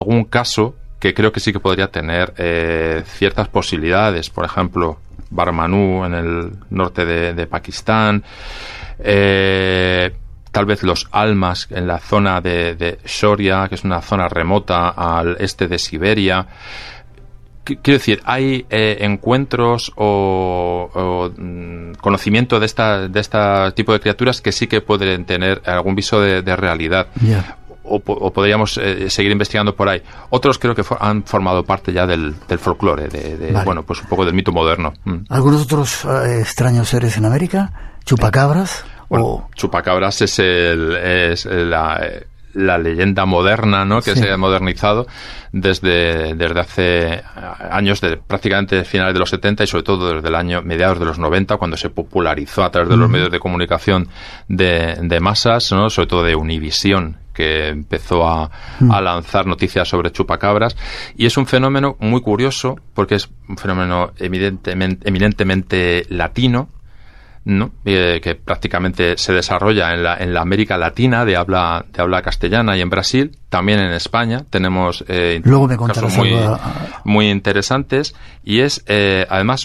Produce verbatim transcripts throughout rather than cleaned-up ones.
algún caso que creo que sí que podría tener eh, ciertas posibilidades. Por ejemplo, Barmanú en el norte de, de Pakistán, eh, tal vez los Almas en la zona de, de Shoria, que es una zona remota al este de Siberia. Quiero decir, hay eh, encuentros o, o mm, conocimiento de esta de este tipo de criaturas que sí que pueden tener algún viso de, de realidad. Yeah. O, o podríamos eh, seguir investigando por ahí. Otros creo que for, han formado parte ya del, del folclore, de, de vale. bueno, pues un poco del mito moderno. Mm. ¿Algunos otros eh, extraños seres en América? ¿Chupacabras? Bueno, o... Chupacabras es, el, es la, la leyenda moderna, ¿no? Que sí. se ha modernizado desde, desde hace años, de prácticamente finales de los setenta y sobre todo desde el año mediados de los noventa, cuando se popularizó a través de los mm. medios de comunicación de, de masas, ¿no? Sobre todo de Univisión, que empezó a, mm. a lanzar noticias sobre chupacabras, y es un fenómeno muy curioso porque es un fenómeno evidentemente, eminentemente latino, ¿no? Eh, que prácticamente se desarrolla en la, en la América Latina de habla de habla castellana y en Brasil, también en España tenemos eh, Luego me casos muy, muy interesantes, y es eh, además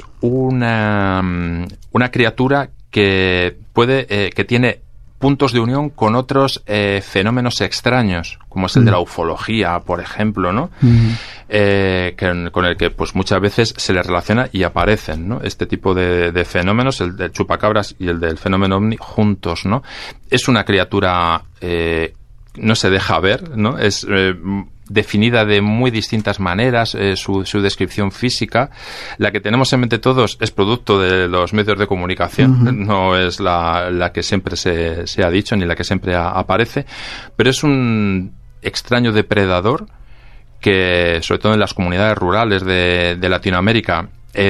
una, una criatura que puede eh, que tiene puntos de unión con otros eh, fenómenos extraños, como es el mm. de la ufología, por ejemplo, ¿no? Mm. Eh, que, con el que pues muchas veces se le relaciona y aparecen, ¿no? Este tipo de, de fenómenos, el del chupacabras y el del fenómeno ovni, juntos, ¿no? Es una criatura, eh, no se deja ver, ¿no? Es eh, definida de muy distintas maneras, eh, su, su descripción física. La que tenemos en mente todos es producto de los medios de comunicación, uh-huh. no es la, la que siempre se, se ha dicho ni la que siempre a, aparece, pero es un extraño depredador que, sobre todo en las comunidades rurales de, de Latinoamérica,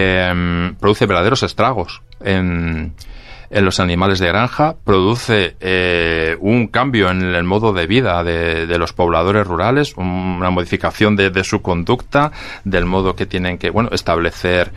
eh, produce verdaderos estragos en en los animales de granja, produce eh, un cambio en el modo de vida de, de los pobladores rurales, una modificación de, de su conducta, del modo que tienen que, bueno, establecer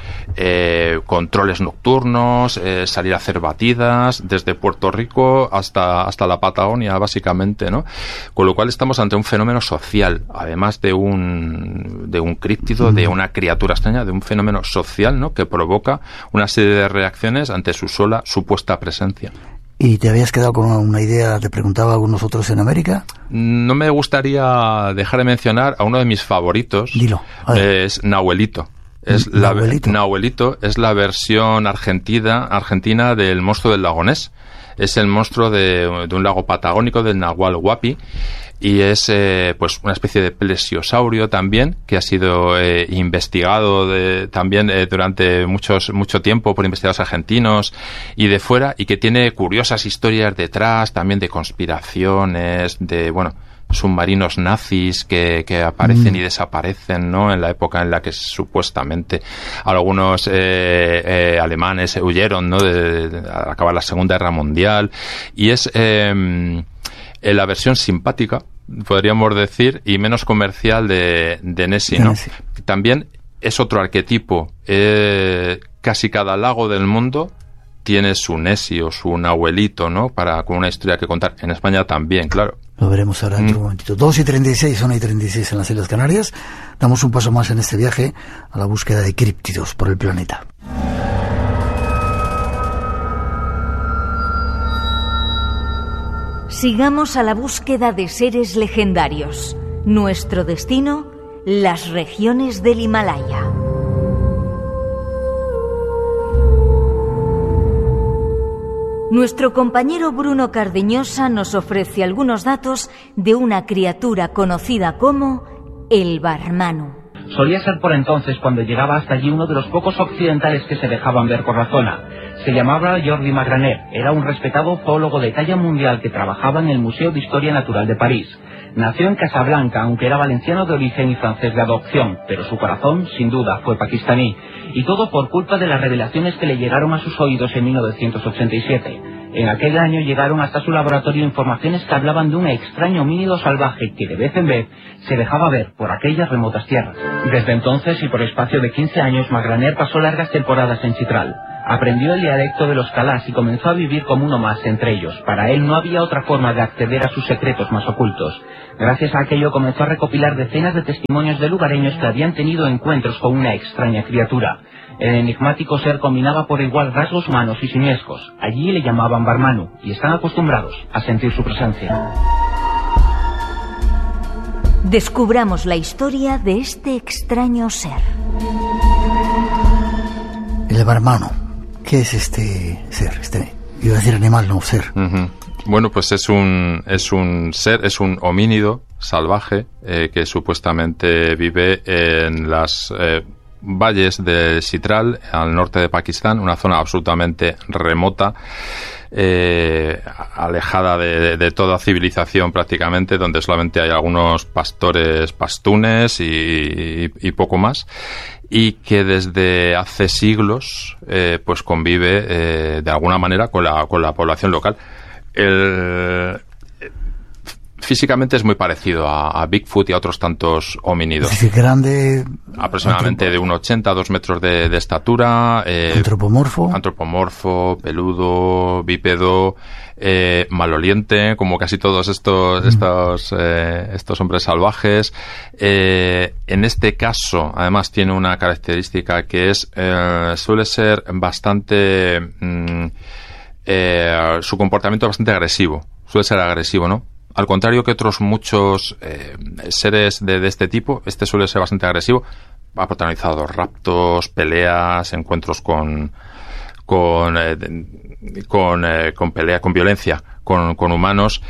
eh, controles nocturnos, eh, salir a hacer batidas, desde Puerto Rico hasta, hasta la Patagonia, básicamente, ¿no? Con lo cual estamos ante un fenómeno social, además de un, de un críptido, de una criatura extraña, de un fenómeno social, ¿no? Que provoca una serie de reacciones ante su sola supuesta presencia. ¿Y te habías quedado con una idea? ¿Te preguntaba a algunos otros en América? No me gustaría dejar de mencionar a uno de mis favoritos. Dilo. Es Nahuelito. Es ¿Nahuelito? La, Nahuelito es la versión argentina, argentina del monstruo del lago Ness. Es el monstruo de, de un lago patagónico, del Nahual Huapi. Y es eh, pues una especie de plesiosaurio también, que ha sido eh, investigado de, también eh, durante muchos mucho tiempo por investigadores argentinos y de fuera, y que tiene curiosas historias detrás, también de conspiraciones, de, bueno, submarinos nazis que, que aparecen mm. y desaparecen, ¿no? En la época en la que supuestamente algunos eh, eh, alemanes huyeron, ¿no? De, de, de acabar la Segunda Guerra Mundial. Y es eh, en la versión simpática, podríamos decir, y menos comercial de, de Nessie, ¿no? Nessie. También es otro arquetipo. Eh, casi cada lago del mundo tiene su Nessie o su Nahuelito, ¿no? Para, con una historia que contar. En España también, claro. Lo veremos ahora dentro de mm. un momentito. dos y treinta y seis, una y treinta y seis en las Islas Canarias. Damos un paso más en este viaje a la búsqueda de críptidos por el planeta. Sigamos a la búsqueda de seres legendarios. Nuestro destino, las regiones del Himalaya. Nuestro compañero Bruno Cardeñosa nos ofrece algunos datos de una criatura conocida como el Barmanu. Solía ser por entonces, cuando llegaba hasta allí, uno de los pocos occidentales que se dejaban ver por la zona. Se llamaba Jordi Magraner, era un respetado zoólogo de talla mundial que trabajaba en el Museo de Historia Natural de París. Nació en Casablanca, aunque era valenciano de origen y francés de adopción, pero su corazón, sin duda, fue pakistaní. Y todo por culpa de las revelaciones que le llegaron a sus oídos en mil novecientos ochenta y siete. En aquel año llegaron hasta su laboratorio informaciones que hablaban de un extraño homínido salvaje que de vez en vez se dejaba ver por aquellas remotas tierras. Desde entonces y por espacio de quince años, Magraner pasó largas temporadas en Chitral. Aprendió el dialecto de los Calás y comenzó a vivir como uno más entre ellos. Para él no había otra forma de acceder a sus secretos más ocultos. Gracias a aquello comenzó a recopilar decenas de testimonios de lugareños que habían tenido encuentros con una extraña criatura. El enigmático ser combinaba por igual rasgos humanos y simiescos. Allí le llamaban Barmanu y están acostumbrados a sentir su presencia. Descubramos la historia de este extraño ser. El Barmanu. ¿Qué es este ser? Este, iba a decir animal, no ser. Uh-huh. Bueno, pues es un es un ser, es un homínido salvaje eh, que supuestamente vive en las eh, valles de Chitral, al norte de Pakistán, una zona absolutamente remota, eh, alejada de, de, de toda civilización prácticamente, donde solamente hay algunos pastores pastunes y, y, y poco más, y que desde hace siglos eh, pues convive eh, de alguna manera con la, con la población local. El, físicamente es muy parecido a, a Bigfoot y a otros tantos homínidos. Es decir, grande. Aproximadamente antropo... de uno ochenta a dos metros de, de estatura. Eh, antropomorfo. Antropomorfo, peludo, bípedo, eh, maloliente, como casi todos estos, mm. estos, eh, estos hombres salvajes. Eh, en este caso, además, tiene una característica que es, eh, suele ser bastante, mm, eh, su comportamiento es bastante agresivo. Suele ser agresivo, ¿no? Al contrario que otros muchos eh, seres de, de este tipo, este suele ser bastante agresivo. Ha protagonizado raptos, peleas, encuentros con con eh, con, eh, con pelea, con violencia, con, con humanos.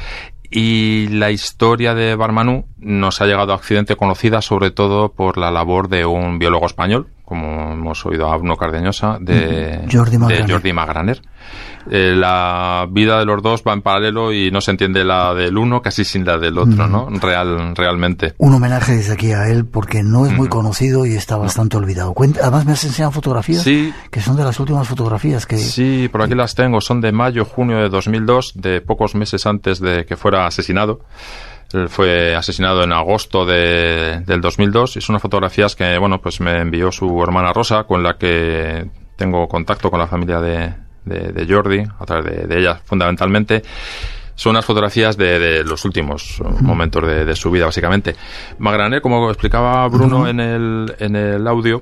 Y la historia de Barmanu nos ha llegado a Occidente conocida sobre todo por la labor de un biólogo español, como hemos oído a Bruno Cardeñosa, de Jordi Magraner. De Jordi Magraner. Eh, la vida de los dos va en paralelo y no se entiende la del uno casi sin la del otro, mm. ¿no? Real, realmente. Un homenaje desde aquí a él porque no es muy mm. conocido y está bastante no. olvidado. Cuenta, además me has enseñado fotografías sí. que son de las últimas fotografías que... Sí, por aquí las tengo. Son de mayo, junio de dos mil dos, de pocos meses antes de que fuera asesinado. Él fue asesinado en agosto de, del dos mil dos y son unas fotografías que, bueno, pues me envió su hermana Rosa, con la que tengo contacto con la familia de, de, de Jordi, a través de, de ella fundamentalmente. Son unas fotografías de, de los últimos uh-huh. momentos de, de su vida, básicamente. Magraner, como explicaba Bruno uh-huh. en el, en el audio,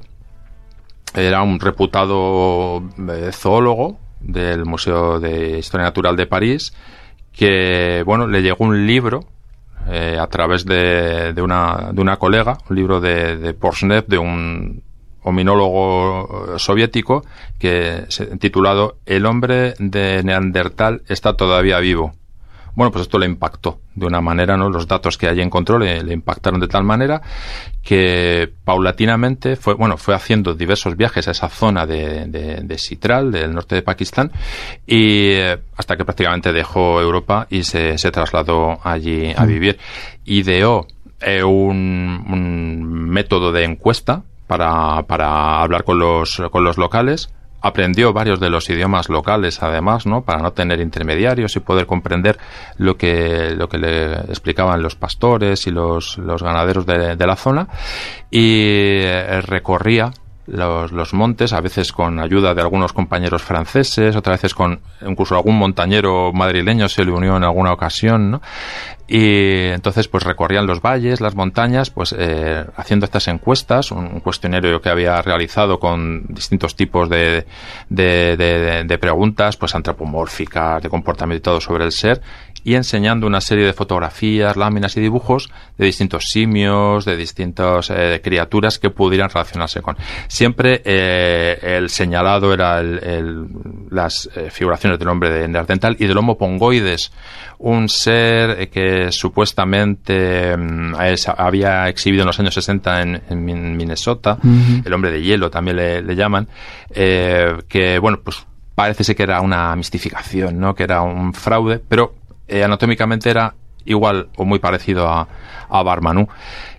era un reputado eh, zoólogo del Museo de Historia Natural de París, que, bueno, le llegó un libro Eh, a través de, de, una, de una colega, un libro de, de Porshnev, de un hominólogo soviético, que se, titulado El hombre de Neandertal está todavía vivo. Bueno, pues esto le impactó de una manera, ¿no? Los datos que allí encontró le, le impactaron de tal manera que paulatinamente fue, bueno, fue haciendo diversos viajes a esa zona de, de, de Chitral, del norte de Pakistán, y eh, hasta que prácticamente dejó Europa y se, se trasladó allí a vivir. Ideó eh, un, un método de encuesta para, para hablar con los, con los locales. Aprendió varios de los idiomas locales, además, ¿no? Para no tener intermediarios y poder comprender lo que lo que le explicaban los pastores y los, los ganaderos de, de la zona. Y eh, recorría los, los montes, a veces con ayuda de algunos compañeros franceses, otras veces con incluso algún montañero madrileño se le unió en alguna ocasión, ¿no? Y entonces pues recorrían los valles, las montañas, pues eh, haciendo estas encuestas, un, un cuestionario que había realizado con distintos tipos de, de, de, de preguntas, pues antropomórficas, de comportamiento y todo sobre el ser, y enseñando una serie de fotografías, láminas y dibujos de distintos simios, de distintas eh, criaturas que pudieran relacionarse con. Siempre eh, el señalado era el, el, las eh, figuraciones del hombre de Neandertal y del Homo pongoides, un ser eh, que supuestamente eh, había exhibido en los años sesenta en, en Minnesota, uh-huh. el hombre de hielo también le, le llaman, eh, que bueno, pues parece ser que era una mistificación, ¿no? Que era un fraude, pero eh, anatómicamente era igual o muy parecido a, a Barmanu.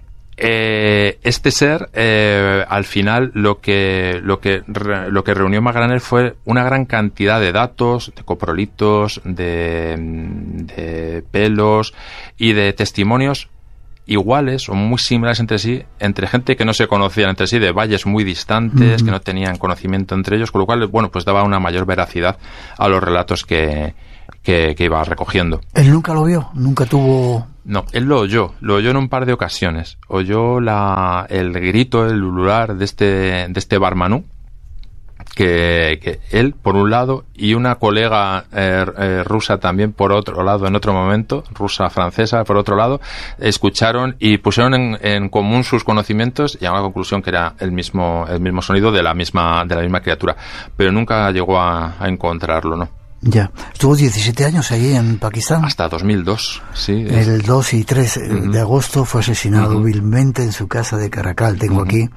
Eh, este ser, eh, al final, lo que lo que re, lo que reunió Magraner fue una gran cantidad de datos, de coprolitos, de, de pelos y de testimonios iguales o muy similares entre sí, entre gente que no se conocían entre sí, de valles muy distantes, uh-huh. que no tenían conocimiento entre ellos, con lo cual, bueno, pues daba una mayor veracidad a los relatos que, que, que iba recogiendo. ¿Él nunca lo vio? ¿Nunca tuvo...? No, él lo oyó, lo oyó en un par de ocasiones. Oyó la, el grito, el ulular de este, de este Barmanú, que, que él, por un lado, y una colega eh, eh, rusa también, por otro lado, en otro momento, rusa-francesa, por otro lado, escucharon y pusieron en, en común sus conocimientos y a la conclusión que era el mismo, el mismo sonido de la misma, de la misma criatura. Pero nunca llegó a, a encontrarlo, ¿no? Ya. Estuvo diecisiete años allí en Pakistán. Hasta dos mil dos, sí. El dos y tres uh-huh. de agosto fue asesinado uh-huh. vilmente en su casa de Caracal. Tengo uh-huh. aquí.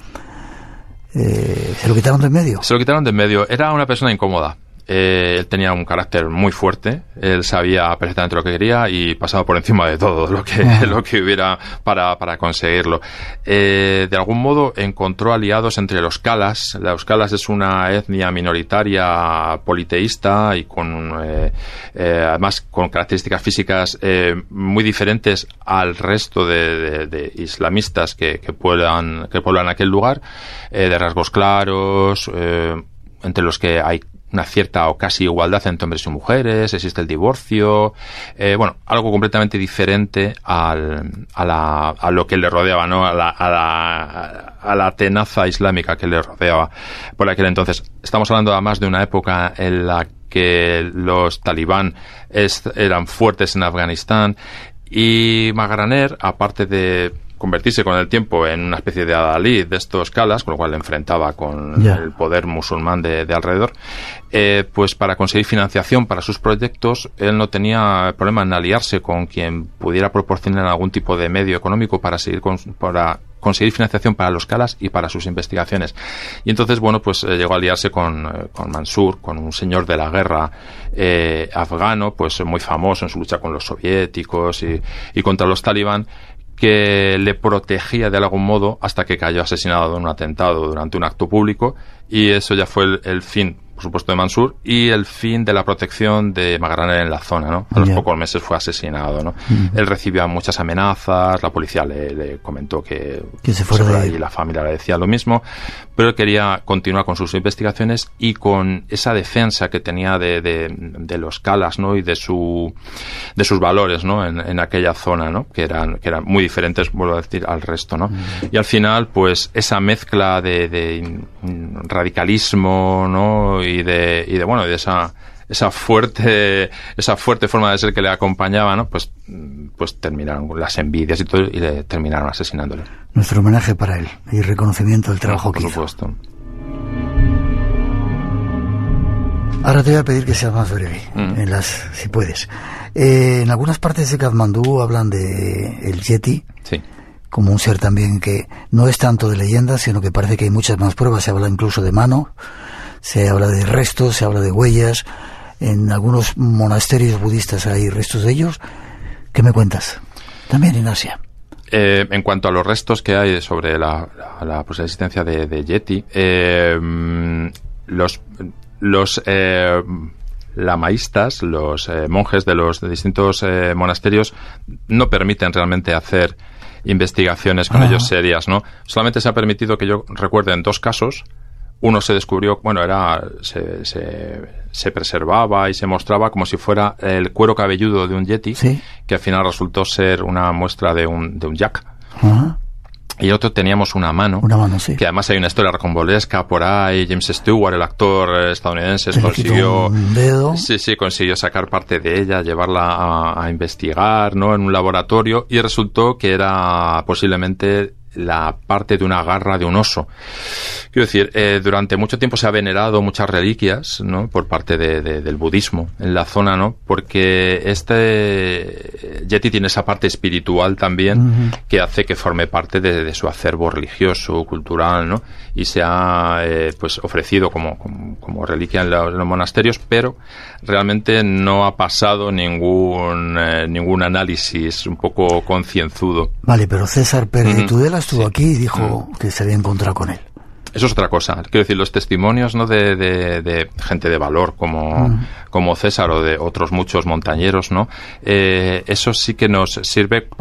Eh, ¿Se lo quitaron de en medio? Se lo quitaron de en medio. Era una persona incómoda. Eh, él tenía un carácter muy fuerte, él sabía perfectamente lo que quería y pasaba por encima de todo lo que, uh-huh. lo que hubiera para, para conseguirlo. Eh, de algún modo encontró aliados entre los Kalas. Los Kalas es una etnia minoritaria politeísta y con eh, eh, además con características físicas eh, muy diferentes al resto de, de, de islamistas que, que pueblan, que pueblan aquel lugar, eh, de rasgos claros, eh, entre los que hay una cierta o casi igualdad entre hombres y mujeres, existe el divorcio, eh, bueno, algo completamente diferente al, a, la, a lo que le rodeaba, ¿no? A la, a la, a la tenaza islámica que le rodeaba por aquel entonces. Estamos hablando además de una época en la que los talibán es, eran fuertes en Afganistán y Magraner, aparte de convertirse con el tiempo en una especie de adalid de estos Kalas, con lo cual le enfrentaba con yeah. el poder musulmán de, de alrededor, eh, pues para conseguir financiación para sus proyectos, él no tenía problema en aliarse con quien pudiera proporcionar algún tipo de medio económico para seguir con, para conseguir financiación para los Kalas y para sus investigaciones. Y entonces, bueno, pues eh, llegó a aliarse con, eh, con Mansur, con un señor de la guerra eh, afgano, pues muy famoso en su lucha con los soviéticos y, y contra los talibán, que le protegía de algún modo hasta que cayó asesinado en un atentado durante un acto público, y eso ya fue el, el fin, por supuesto, de Mansur y el fin de la protección de Magraner en la zona, ¿no? A los yeah. pocos meses fue asesinado, ¿no? Mm. Él recibía muchas amenazas, la policía le, le comentó que, que se fuera de ahí, y la familia le decía lo mismo, pero él quería continuar con sus investigaciones y con esa defensa que tenía de, de, de los Kalas, ¿no? Y de su de sus valores, ¿no? En, en aquella zona, ¿no? Que eran que eran muy diferentes, vuelvo a decir, al resto, ¿no? Mm. Y al final, pues esa mezcla de, de radicalismo, ¿no? y de y de bueno de esa esa fuerte esa fuerte forma de ser que le acompañaba, ¿no? Pues pues terminaron con las envidias y todo y le terminaron asesinándole. Nuestro homenaje para él y reconocimiento del trabajo no, que hizo. Por supuesto. Ahora te voy a pedir que seas más breve, mm. en las, si puedes. Eh, en algunas partes de Katmandú hablan de el Yeti. Sí. Como un ser también que no es tanto de leyenda, sino que parece que hay muchas más pruebas. Se habla incluso de mano, se habla de restos, se habla de huellas. En algunos monasterios budistas hay restos de ellos. ¿Qué me cuentas? También en Asia. Eh, en cuanto a los restos que hay sobre la, la, la posible existencia de, de Yeti, eh, los, los eh, lamaístas, los eh, monjes de los de distintos eh, monasterios, no permiten realmente hacer investigaciones con ah. ellos serias, ¿no? Solamente se ha permitido que yo recuerde en dos casos. Uno se descubrió, bueno, era se, se, se preservaba y se mostraba como si fuera el cuero cabelludo de un yeti, ¿sí? Que al final resultó ser una muestra de un, de un yak. Uh-huh. Y otro teníamos una mano, una mano sí. Que además hay una historia rocambolesca por ahí. James Stewart, el actor estadounidense, se consiguió un dedo. Sí, sí, consiguió sacar parte de ella, llevarla a, a investigar, ¿no? En un laboratorio, y resultó que era posiblemente la parte de una garra de un oso. Quiero decir, eh, durante mucho tiempo se ha venerado muchas reliquias, ¿no? Por parte de, de, del budismo en la zona, ¿no? Porque este Yeti tiene esa parte espiritual también, uh-huh. que hace que forme parte de, de su acervo religioso, cultural, ¿no? Y se ha eh, pues ofrecido como, como, como reliquia en, la, en los monasterios, pero realmente no ha pasado ningún eh, ningún análisis un poco concienzudo. Vale, pero César Pérez de uh-huh. Tudela estuvo sí. aquí y dijo uh-huh. que se había encontrado con él. Eso es otra cosa. Quiero decir, los testimonios, ¿no? de, de, de gente de valor como, mm. como César o de otros muchos montañeros, ¿no? Eh, eso sí que nos sirve para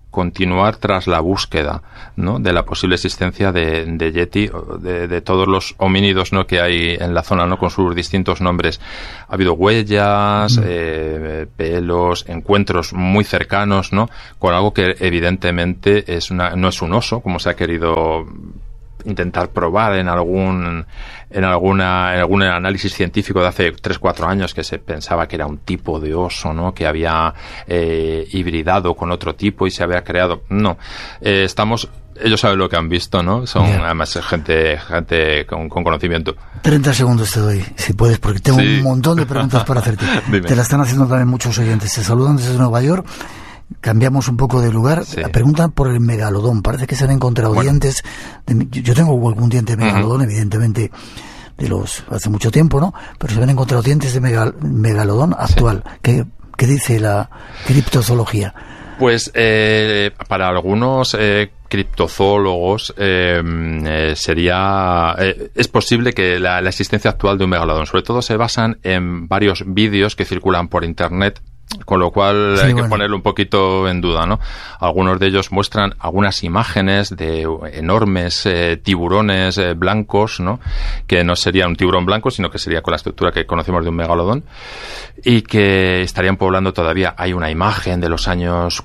continuar tras la búsqueda, ¿no?, de la posible existencia de, de Yeti, de, de todos los homínidos, ¿no?, que hay en la zona, ¿no?, con sus distintos nombres. Ha habido huellas, mm. eh, pelos, encuentros muy cercanos, ¿no?, con algo que evidentemente es una, no es un oso, como se ha querido intentar probar en algún en alguna en algún análisis científico de hace tres cuatro años, que se pensaba que era un tipo de oso, ¿no?, que había eh, hibridado con otro tipo y se había creado. No, eh, estamos ellos saben lo que han visto, ¿no? Son yeah. además gente gente con, con conocimiento. treinta segundos te doy, si puedes, porque tengo sí. un montón de preguntas para hacerte. Te la están haciendo también muchos oyentes. Te saludan desde Nueva York. Cambiamos un poco de lugar. Sí. Preguntan por el megalodón. Parece que se han encontrado bueno. dientes. De, yo tengo algún diente de megalodón, uh-huh. evidentemente, de los hace mucho tiempo, ¿no? Pero se han encontrado dientes de megal, megalodón actual. Sí. ¿Qué, ¿Qué dice la criptozoología? Pues eh, para algunos eh, criptozoólogos eh, eh, sería eh, es posible que la, la existencia actual de un megalodón, sobre todo se basan en varios vídeos que circulan por internet, con lo cual sí, hay bueno. que ponerlo un poquito en duda, ¿no? Algunos de ellos muestran algunas imágenes de enormes eh, tiburones eh, blancos, ¿no?, que no sería un tiburón blanco, sino que sería con la estructura que conocemos de un megalodón, y que estarían poblando todavía. Hay una imagen de los años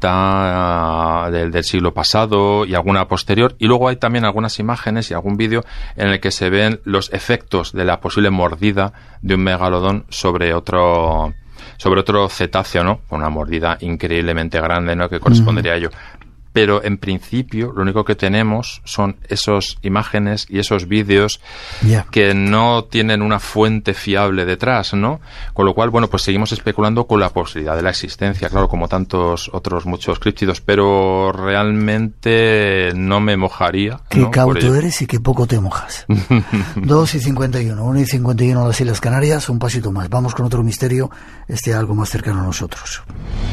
cuarenta uh, del, del siglo pasado y alguna posterior, y luego hay también algunas imágenes y algún vídeo en el que se ven los efectos de la posible mordida de un megalodón sobre otro sobre otro cetáceo, ¿no?, con una mordida increíblemente grande, ¿no?, que correspondería mm. a ello. Pero en principio lo único que tenemos son esas imágenes y esos vídeos yeah. que no tienen una fuente fiable detrás, ¿no? Con lo cual, bueno, pues seguimos especulando con la posibilidad de la existencia, claro, como tantos otros muchos críptidos, pero realmente no me mojaría. Qué ¿no? cauto eres y qué poco te mojas. dos y cincuenta y uno, uno y cincuenta y uno las Islas Canarias, un pasito más. Vamos con otro misterio, este algo más cercano a nosotros.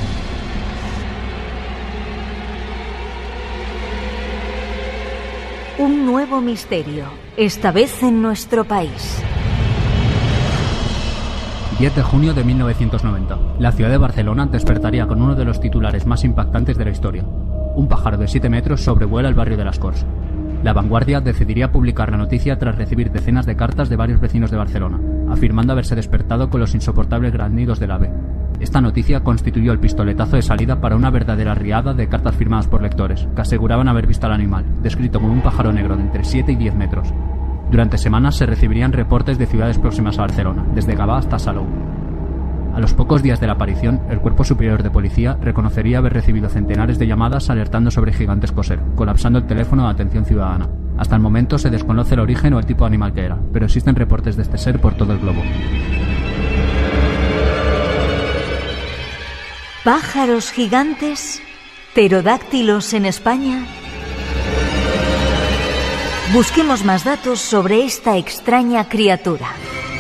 Un nuevo misterio, esta vez en nuestro país. diez de junio de mil novecientos noventa. La ciudad de Barcelona despertaría con uno de los titulares más impactantes de la historia. Un pájaro de siete metros sobrevuela el barrio de Las Corts. La Vanguardia decidiría publicar la noticia tras recibir decenas de cartas de varios vecinos de Barcelona, afirmando haberse despertado con los insoportables graznidos del ave. Esta noticia constituyó el pistoletazo de salida para una verdadera riada de cartas firmadas por lectores, que aseguraban haber visto al animal, descrito como un pájaro negro de entre siete y diez metros. Durante semanas se recibirían reportes de ciudades próximas a Barcelona, desde Gavà hasta Salou. A los pocos días de la aparición, el Cuerpo Superior de Policía reconocería haber recibido centenares de llamadas alertando sobre el gigantesco ser, colapsando el teléfono de atención ciudadana. Hasta el momento se desconoce el origen o el tipo de animal que era, pero existen reportes de este ser por todo el globo. ¿Pájaros gigantes? ¿Pterodáctilos en España? Busquemos más datos sobre esta extraña criatura.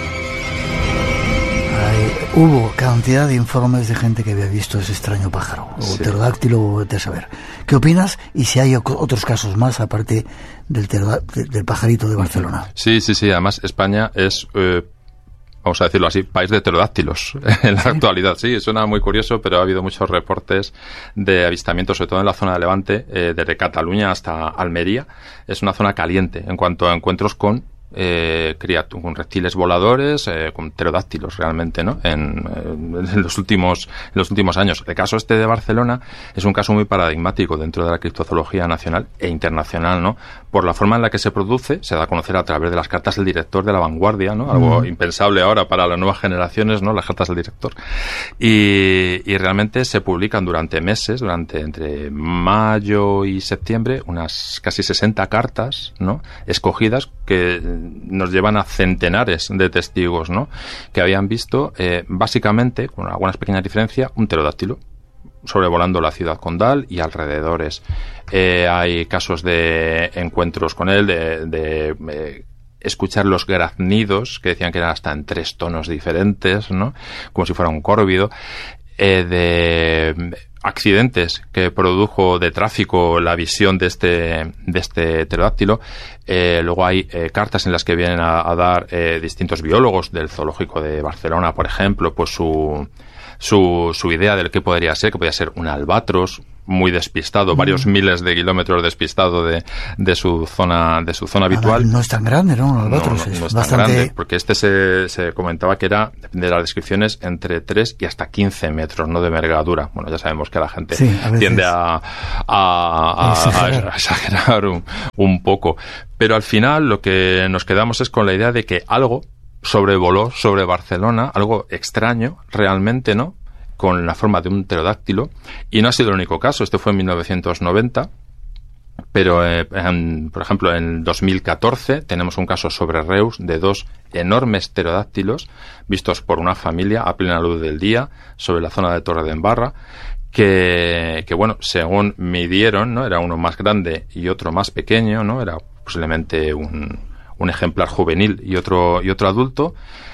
Hay, hubo cantidad de informes de gente que había visto ese extraño pájaro, o sí. pterodáctilo, o vete a saber. ¿Qué opinas? Y si hay otros casos más, aparte del, del pajarito de Barcelona. Sí, sí, sí. Además, España es... Eh... vamos a decirlo así, país de pterodáctilos en la ¿Sí? actualidad. Sí, suena muy curioso, pero ha habido muchos reportes de avistamientos, sobre todo en la zona de Levante, eh, desde Cataluña hasta Almería. Es una zona caliente en cuanto a encuentros con eh, criat- con reptiles voladores, eh, con pterodáctilos realmente, ¿no? En, en los últimos en los últimos años. El caso este de Barcelona es un caso muy paradigmático dentro de la criptozoología nacional e internacional, ¿no? Por la forma en la que se produce, se da a conocer a través de las cartas del director de La Vanguardia, ¿no? Algo mm. impensable ahora para las nuevas generaciones, ¿no? Las cartas del director. Y, y realmente se publican durante meses, durante entre mayo y septiembre, unas casi sesenta cartas, ¿no? Escogidas que nos llevan a centenares de testigos, ¿no? Que habían visto, eh, básicamente, con algunas pequeñas diferencias, un pterodáctilo sobrevolando la ciudad condal y alrededores. Eh, hay casos de encuentros con él, de, de eh, escuchar los graznidos, que decían que eran hasta en tres tonos diferentes, ¿no? Como si fuera un córvido. Eh, de accidentes que produjo de tráfico la visión de este de este pterodáctilo. Eh, luego hay eh, cartas en las que vienen a, a dar eh, distintos biólogos del zoológico de Barcelona, por ejemplo, pues su su, su idea de qué podría ser, que podría ser un albatros muy despistado, mm. varios miles de kilómetros despistado de, de su zona de su zona habitual. No es tan grande, ¿no? Un albatros no, no, es, no es bastante... tan grande, porque este se, se comentaba que era, depende de las descripciones, entre tres y hasta quince metros, no de envergadura. Bueno, ya sabemos que la gente sí, a tiende a, a, a, exagerar, a exagerar un, un poco. Pero al final lo que nos quedamos es con la idea de que algo sobrevoló sobre Barcelona, algo extraño realmente, ¿no?, con la forma de un pterodáctilo, y no ha sido el único caso. Este fue en mil novecientos noventa, pero eh, en, por ejemplo en dos mil catorce tenemos un caso sobre Reus de dos enormes pterodáctilos vistos por una familia a plena luz del día sobre la zona de Torredembarra, que, que bueno, según midieron, ¿no?, era uno más grande y otro más pequeño, ¿no?, era posiblemente un, un ejemplar juvenil y otro y otro adulto.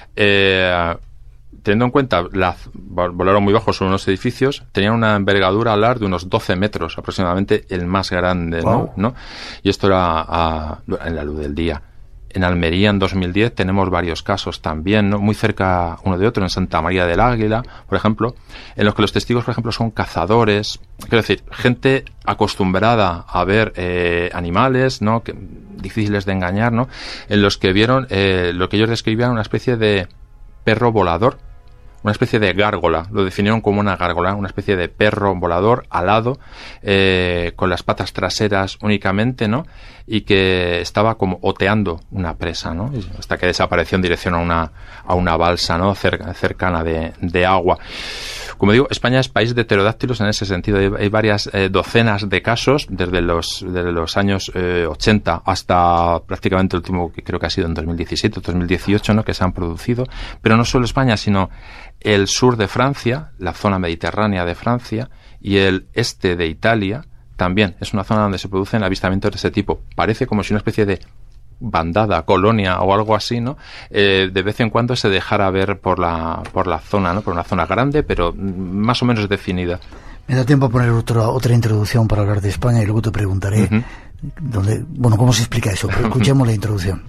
eh, Teniendo en cuenta, la, volaron muy bajo sobre unos edificios, tenían una envergadura alar de unos doce metros, aproximadamente el más grande, wow. ¿no? ¿no? Y esto era a, en la luz del día. En Almería, en dos mil diez, tenemos varios casos también, ¿no?, muy cerca uno de otro, en Santa María del Águila, por ejemplo, en los que los testigos, por ejemplo, son cazadores, quiero decir, gente acostumbrada a ver eh, animales, ¿no?, que, difíciles de engañar, ¿no?, en los que vieron eh, lo que ellos describían una especie de perro volador, una especie de gárgola, lo definieron como una gárgola, una especie de perro volador alado, eh, con las patas traseras únicamente, ¿no?, y que estaba como oteando una presa, ¿no?, hasta que desapareció en dirección a una a una balsa, ¿no?, cerca, cercana de, de agua. Como digo, España es país de pterodáctilos en ese sentido. Hay, hay varias eh, docenas de casos desde los desde los años eh, ochenta hasta prácticamente el último, que creo que ha sido en dos mil diecisiete, dos mil dieciocho, ¿no?, que se han producido. Pero no solo España, sino el sur de Francia, la zona mediterránea de Francia, y el este de Italia también es una zona donde se producen avistamientos de ese tipo. Parece como si una especie de bandada, colonia o algo así, ¿no?, eh, de vez en cuando se dejara ver por la por la zona, ¿no?, por una zona grande, pero más o menos definida. Me da tiempo a poner otra otra introducción para hablar de España y luego te preguntaré uh-huh. dónde, bueno, cómo se explica eso, pero escuchemos la introducción.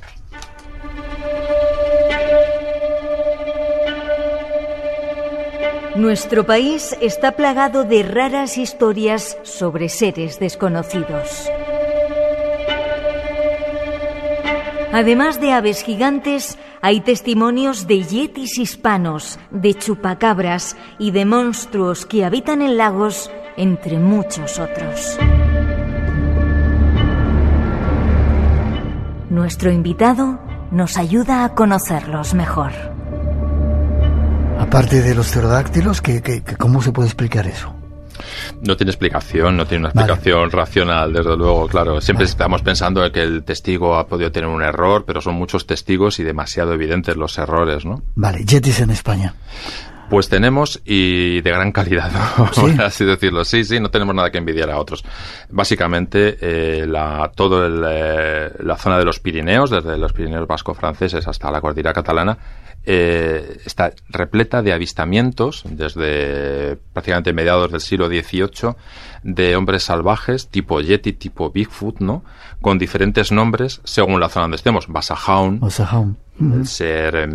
Nuestro país está plagado de raras historias sobre seres desconocidos. Además de aves gigantes, hay testimonios de yetis hispanos, de chupacabras y de monstruos que habitan en lagos, entre muchos otros. Nuestro invitado nos ayuda a conocerlos mejor. Aparte de los pterodáctilos, ¿qué, qué, ¿cómo se puede explicar eso? No tiene explicación, no tiene una explicación vale. racional, desde luego, claro. Siempre vale. estamos pensando que el testigo ha podido tener un error, pero son muchos testigos y demasiado evidentes los errores, ¿no? Vale, yetis en España. Pues tenemos, y de gran calidad, ¿no? ¿Sí? Por así decirlo. Sí, sí, no tenemos nada que envidiar a otros. Básicamente, eh, la, todo el, eh, la zona de los Pirineos, desde los Pirineos vasco-franceses hasta la cordillera catalana, Eh, está repleta de avistamientos desde prácticamente mediados del siglo dieciocho de hombres salvajes tipo Yeti, tipo Bigfoot, ¿no?, con diferentes nombres según la zona donde estemos. Basajaun, Basajaun. Uh-huh. el ser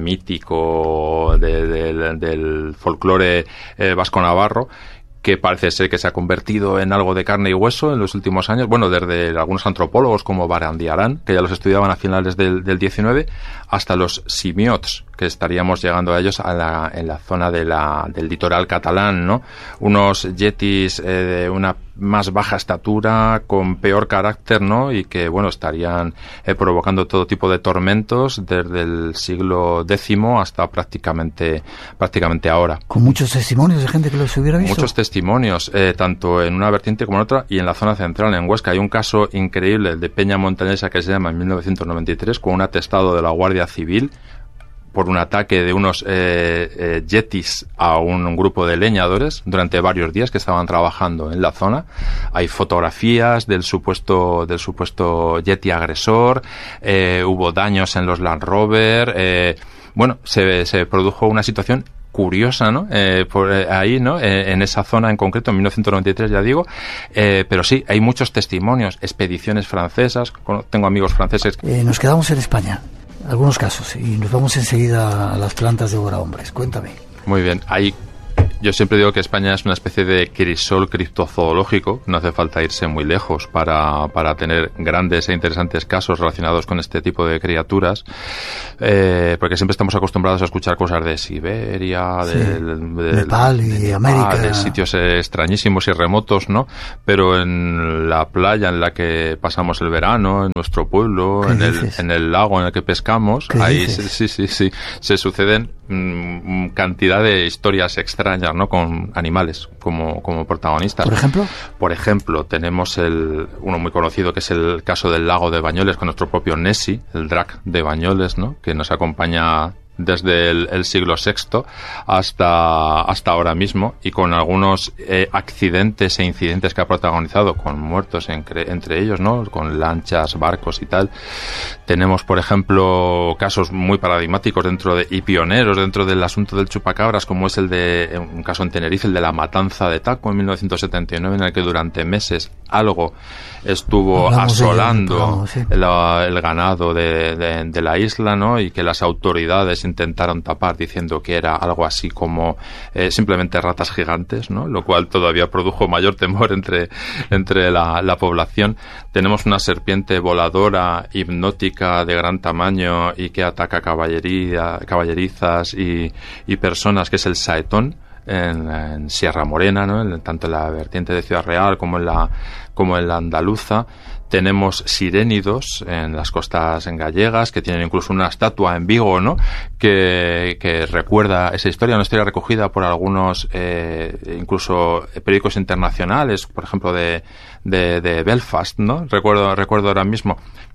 mítico de, de, de, del folclore eh, vasco-navarro, que parece ser que se ha convertido en algo de carne y hueso en los últimos años, bueno, desde algunos antropólogos como Barandiarán, que ya los estudiaban a finales del, del diecinueve, hasta los simiots, que estaríamos llegando a ellos a la, en la zona de la, del litoral catalán, ¿no? Unos yetis eh, de una más baja estatura, con peor carácter, ¿no?, y que, bueno, estarían eh, provocando todo tipo de tormentos desde el siglo décimo hasta prácticamente prácticamente ahora. Con muchos testimonios de gente que los hubiera visto. Muchos testimonios, eh, tanto en una vertiente como en otra, y en la zona central, en Huesca. Hay un caso increíble, el de Peña Montañesa, que se llama en mil novecientos noventa y tres, con un atestado de la Guardia Civil por un ataque de unos eh, eh, yetis a un, un grupo de leñadores durante varios días que estaban trabajando en la zona. Hay fotografías del supuesto del supuesto yeti agresor, eh, hubo daños en los Land Rover, eh, bueno, se, se produjo una situación curiosa, ¿no? Eh, por eh, ahí, ¿no? Eh, en esa zona en concreto, en mil novecientos noventa y tres, ya digo. Eh, pero sí, hay muchos testimonios, expediciones francesas. Tengo amigos franceses. Eh, nos quedamos en España, algunos casos, y nos vamos enseguida a las plantas de Devorahombres. Cuéntame. Muy bien, hay Yo siempre digo que España es una especie de crisol criptozoológico. No hace falta irse muy lejos para, para tener grandes e interesantes casos relacionados con este tipo de criaturas, eh, porque siempre estamos acostumbrados a escuchar cosas de Siberia, sí, del, del Nepal y de América, de sitios extrañísimos y remotos, ¿no? Pero en la playa en la que pasamos el verano, en nuestro pueblo, en el, en el lago en el que pescamos, ahí sí, sí, sí, sí, se suceden mmm, cantidad de historias extrañas, ¿no? Con animales como, como protagonistas. ¿Por ejemplo? Por ejemplo, tenemos el uno muy conocido que es el caso del lago de Bañoles con nuestro propio Nessie, el drac de Bañoles, ¿no? Que nos acompaña desde el, el siglo sexto hasta, hasta ahora mismo, y con algunos eh, accidentes e incidentes que ha protagonizado, con muertos entre, entre ellos, ¿no? Con lanchas, barcos y tal. Tenemos, por ejemplo, casos muy paradigmáticos dentro de, y pioneros dentro del asunto del chupacabras, como es el de, un caso en Tenerife, el de la matanza de Taco en mil novecientos setenta y nueve, en el que durante meses algo estuvo Hablamos asolando ello, programa, sí. el, el ganado de, de, de la isla, ¿no? Y que las autoridades intentaron tapar diciendo que era algo así como eh, simplemente ratas gigantes, ¿no? Lo cual todavía produjo mayor temor entre, entre la, la población. Tenemos una serpiente voladora hipnótica de gran tamaño y que ataca caballería, caballerizas y, y personas, que es el saetón en, en Sierra Morena, ¿no? En, tanto en la vertiente de Ciudad Real como en la, como en la andaluza. Tenemos sirénidos en las costas en gallegas, que tienen incluso una estatua en Vigo, ¿no? Que, que recuerda esa historia, una historia recogida por algunos, eh, incluso periódicos internacionales, por ejemplo de, de, de Belfast, ¿no? Recuerdo, recuerdo ahora mismo.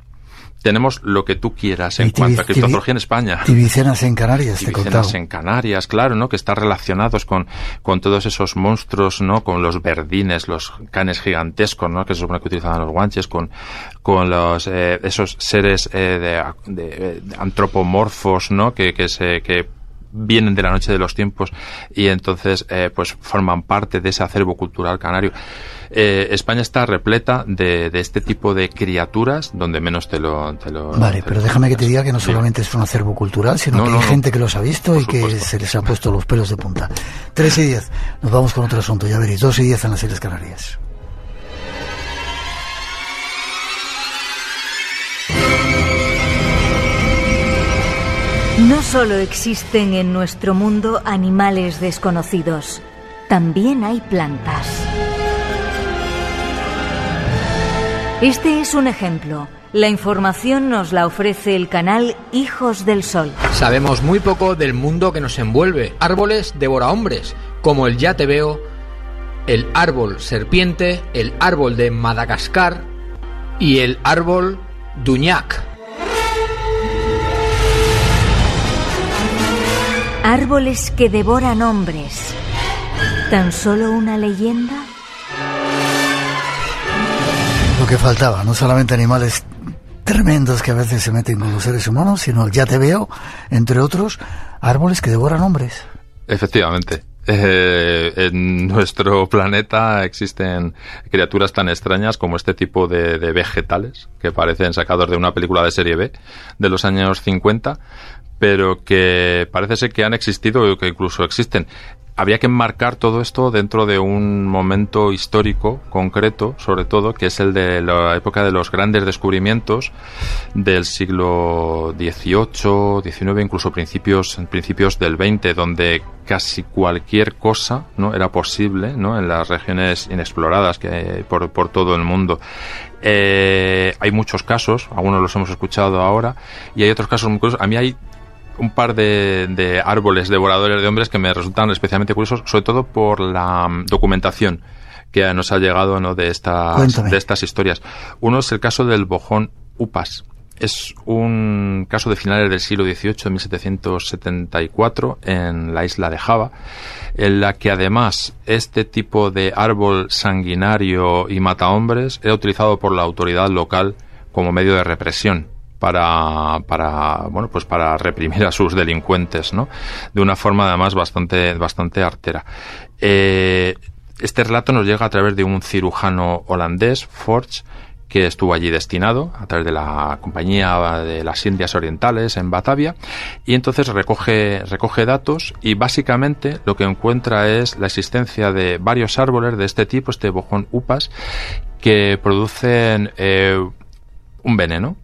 Tenemos lo que tú quieras en cuanto a criptozoología en España. Tibicenas en Canarias, te he contado. Tibicenas en Canarias, claro, ¿no? Que están relacionados con, con todos esos monstruos, ¿no? Con los verdines, los canes gigantescos, ¿no? Que se supone que utilizaban los guanches, con, con los, eh, esos seres, eh, de, de, de antropomorfos, ¿no? Que, que se, que vienen de la noche de los tiempos y entonces eh, pues forman parte de ese acervo cultural canario. Eh, España está repleta de, de este tipo de criaturas donde menos te lo... Te lo vale, te pero lo déjame que te diga que no solamente es un acervo cultural, sino no, que no, hay no, gente que los ha visto y que supuesto. se les ha puesto los pelos de punta. Tres y diez. Nos vamos con otro asunto, ya veréis. Dos y diez en las Islas Canarias. No solo existen en nuestro mundo animales desconocidos, también hay plantas. Este es un ejemplo. La información nos la ofrece el canal Hijos del Sol. Sabemos muy poco del mundo que nos envuelve. Árboles devorahombres, como el ya te veo, el árbol serpiente, el árbol de Madagascar y el árbol duñac. Árboles que devoran hombres. ¿Tan solo una leyenda? Lo que faltaba, no solamente animales tremendos que a veces se meten con los seres humanos, sino ya te veo, entre otros, árboles que devoran hombres. Efectivamente. Eh, en nuestro planeta existen criaturas tan extrañas como este tipo de, de vegetales que parecen sacados de una película de serie B de los años cincuenta, pero que parece ser que han existido y que incluso existen. Habría que enmarcar todo esto dentro de un momento histórico concreto, sobre todo, que es el de la época de los grandes descubrimientos del siglo dieciocho, diecinueve, incluso principios, principios del veinte, donde casi cualquier cosa, ¿no?, era posible, ¿no?, en las regiones inexploradas que hay por, por todo el mundo. Eh, hay muchos casos, algunos los hemos escuchado ahora, y hay otros casos muy curiosos. A mí hay un par de, de árboles devoradores de hombres que me resultan especialmente curiosos, sobre todo por la documentación que nos ha llegado, ¿no?, de estas, de estas historias. Uno es el caso del bojón Upas. Es un caso de finales del siglo dieciocho, de mil setecientos setenta y cuatro, en la isla de Java, en la que además este tipo de árbol sanguinario y matahombres era utilizado por la autoridad local como medio de represión. Para, para, bueno, pues para reprimir a sus delincuentes, ¿no? De una forma además bastante, bastante artera. Eh, este relato nos llega a través de un cirujano holandés, Forge, que estuvo allí destinado a través de la Compañía de las Indias Orientales en Batavia, y entonces recoge, recoge datos y básicamente lo que encuentra es la existencia de varios árboles de este tipo, este bojón upas, que producen eh, un veneno.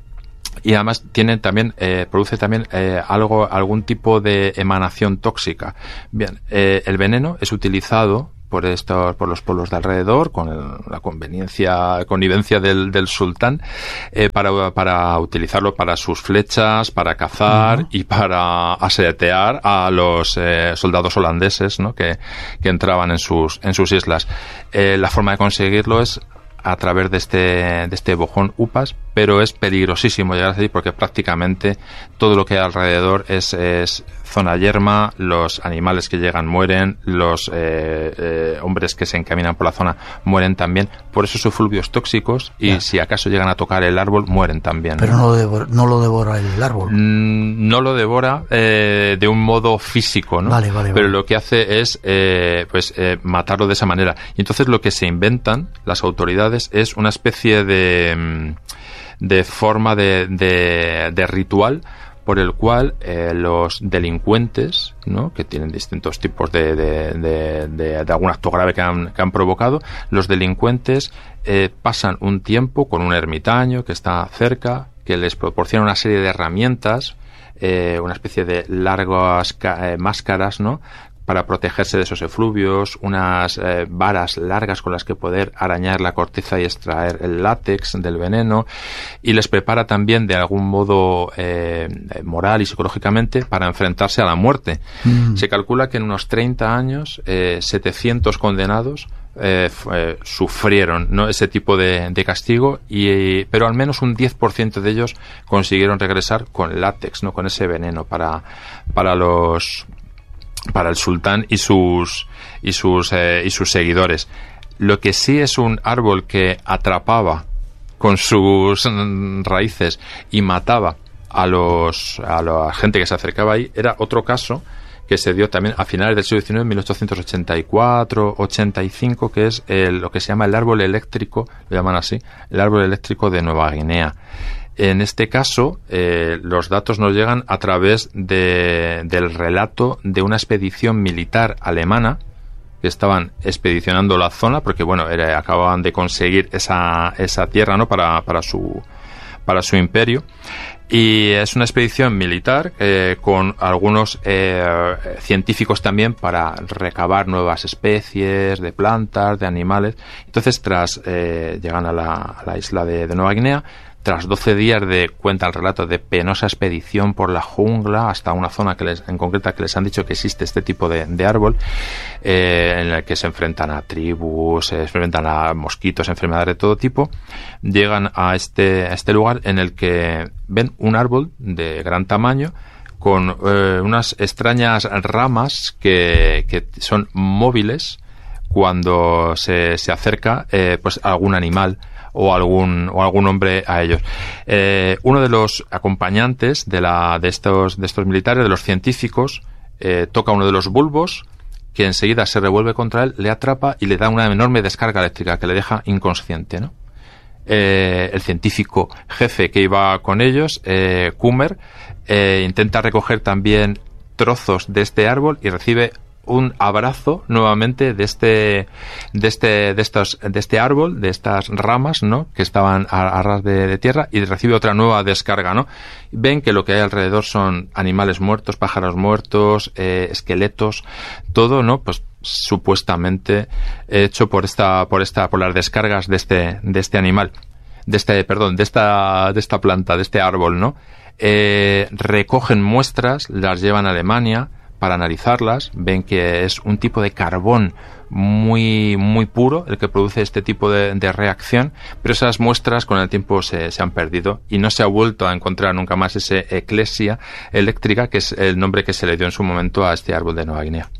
Y además tienen también eh, produce también eh, algo algún tipo de emanación tóxica. Bien, eh, el veneno es utilizado por estos, por los pueblos de alrededor, con el, la conveniencia, connivencia del, del sultán, eh, para, para utilizarlo para sus flechas, para cazar uh-huh. y para asetear a los eh, soldados holandeses, ¿no? que, que entraban en sus, en sus islas. Eh, la forma de conseguirlo es a través de este, de este bojón upas, pero es peligrosísimo llegar a allí porque prácticamente todo lo que hay alrededor es, es zona yerma, los animales que llegan mueren, los eh, eh, hombres que se encaminan por la zona mueren también, por eso son fluvios tóxicos y ya. Si acaso llegan a tocar el árbol mueren también. Pero no lo devora, no lo devora el árbol. Mm, no lo devora eh, de un modo físico, ¿no? Vale, vale, pero vale. lo que hace es eh, pues eh, matarlo de esa manera. Y entonces lo que se inventan las autoridades es una especie de, de forma de, de, de ritual por el cual eh, los delincuentes, ¿no? que tienen distintos tipos de, de, de, de, de algún acto grave que han, que han provocado, los delincuentes eh, pasan un tiempo con un ermitaño que está cerca, que les proporciona una serie de herramientas, eh, una especie de largas ca- eh, máscaras, ¿no? para protegerse de esos efluvios, unas eh, varas largas con las que poder arañar la corteza y extraer el látex del veneno, y les prepara también de algún modo eh, moral y psicológicamente para enfrentarse a la muerte. Mm. Se calcula que en unos treinta años eh, setecientos condenados eh, f- eh, sufrieron, ¿no? ese tipo de, de castigo, y pero al menos un diez por ciento de ellos consiguieron regresar con látex, ¿no? con ese veneno para, para los... para el sultán y sus y sus eh, y sus seguidores. Lo que sí es un árbol que atrapaba con sus mm, raíces y mataba a los a la gente que se acercaba ahí era otro caso que se dio también a finales del siglo diecinueve, mil ochocientos ochenta y cuatro, ochenta y cinco, que es el, lo que se llama el árbol eléctrico, lo llaman así, el árbol eléctrico de Nueva Guinea. En este caso, eh, los datos nos llegan a través de, del relato de una expedición militar alemana que estaban expedicionando la zona, porque bueno, era, acababan de conseguir esa, esa tierra, ¿no? para, para su para su imperio. Y es una expedición militar eh, con algunos eh, científicos también para recabar nuevas especies de plantas, de animales. Entonces, tras eh, llegan a la, a la isla de, de Nueva Guinea, tras doce días de, cuenta el relato, de penosa expedición por la jungla hasta una zona que les, en concreta que les han dicho que existe este tipo de, de árbol, eh, en el que se enfrentan a tribus, se enfrentan a mosquitos, enfermedades de todo tipo, llegan a este, a este lugar en el que ven un árbol de gran tamaño con eh, unas extrañas ramas que, que son móviles cuando se, se acerca eh, pues algún animal o algún o algún hombre a ellos. Eh, uno de los acompañantes de la de estos de estos militares, de los científicos, eh, toca uno de los bulbos, que enseguida se revuelve contra él, le atrapa y le da una enorme descarga eléctrica que le deja inconsciente, ¿no? Eh, el científico jefe que iba con ellos, eh, Kummer, eh, intenta recoger también trozos de este árbol y recibe un abrazo nuevamente de este de este de estos de este árbol, de estas ramas, ¿no? que estaban a, a ras de, de tierra, y recibe otra nueva descarga, ¿no? Ven que lo que hay alrededor son animales muertos, pájaros muertos, eh, esqueletos, todo, ¿no? Pues supuestamente hecho por esta por esta por las descargas de este de este animal, de este perdón, de esta de esta planta, de este árbol, ¿no? Eh, recogen muestras, las llevan a Alemania para analizarlas, ven que es un tipo de carbón muy muy puro el que produce este tipo de, de reacción, pero esas muestras con el tiempo se, se han perdido y no se ha vuelto a encontrar nunca más ese eclesia eléctrica, que es el nombre que se le dio en su momento a este árbol de Nueva Guinea.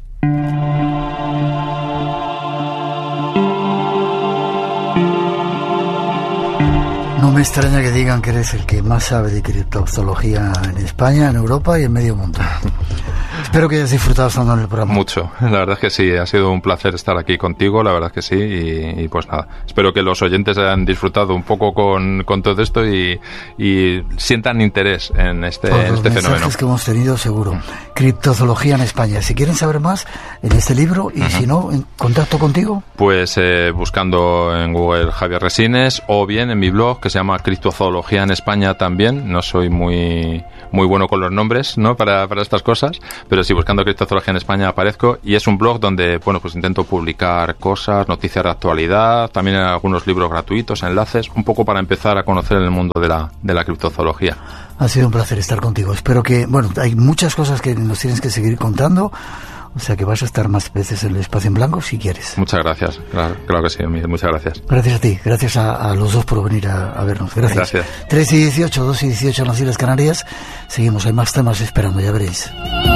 No me extraña que digan que eres el que más sabe de criptozoología en España, en Europa y en medio mundo. Espero que hayas disfrutado estando en el programa. Mucho, la verdad es que sí, ha sido un placer estar aquí contigo, la verdad es que sí, y, y pues nada, espero que los oyentes hayan disfrutado un poco con, con todo esto y, y sientan interés en este, Por en los este mensajes fenómeno. que hemos tenido, seguro. Criptozoología en España. Si quieren saber más, en este libro, y uh-huh. si no, en contacto contigo. Pues eh, buscando en Google Javier Resines, o bien en mi blog, que se llama Criptozoología en España también. No soy muy muy bueno con los nombres, ¿no? Para, para estas cosas, pero sí, buscando Criptozoología en España aparezco, y es un blog donde, bueno, pues intento publicar cosas, noticias de actualidad, también algunos libros gratuitos, enlaces, un poco para empezar a conocer el mundo de la, de la criptozoología. Ha sido un placer estar contigo. Espero que, bueno, hay muchas cosas que nos tienes que seguir contando, o sea que vas a estar más veces en el Espacio en Blanco si quieres. Muchas gracias, claro, claro que sí, Miguel, muchas gracias. Gracias a ti, gracias a, a los dos por venir a, a vernos. Gracias. Gracias. tres y dieciocho, dos y dieciocho en las Islas Canarias. Seguimos, hay más temas esperando, ya veréis.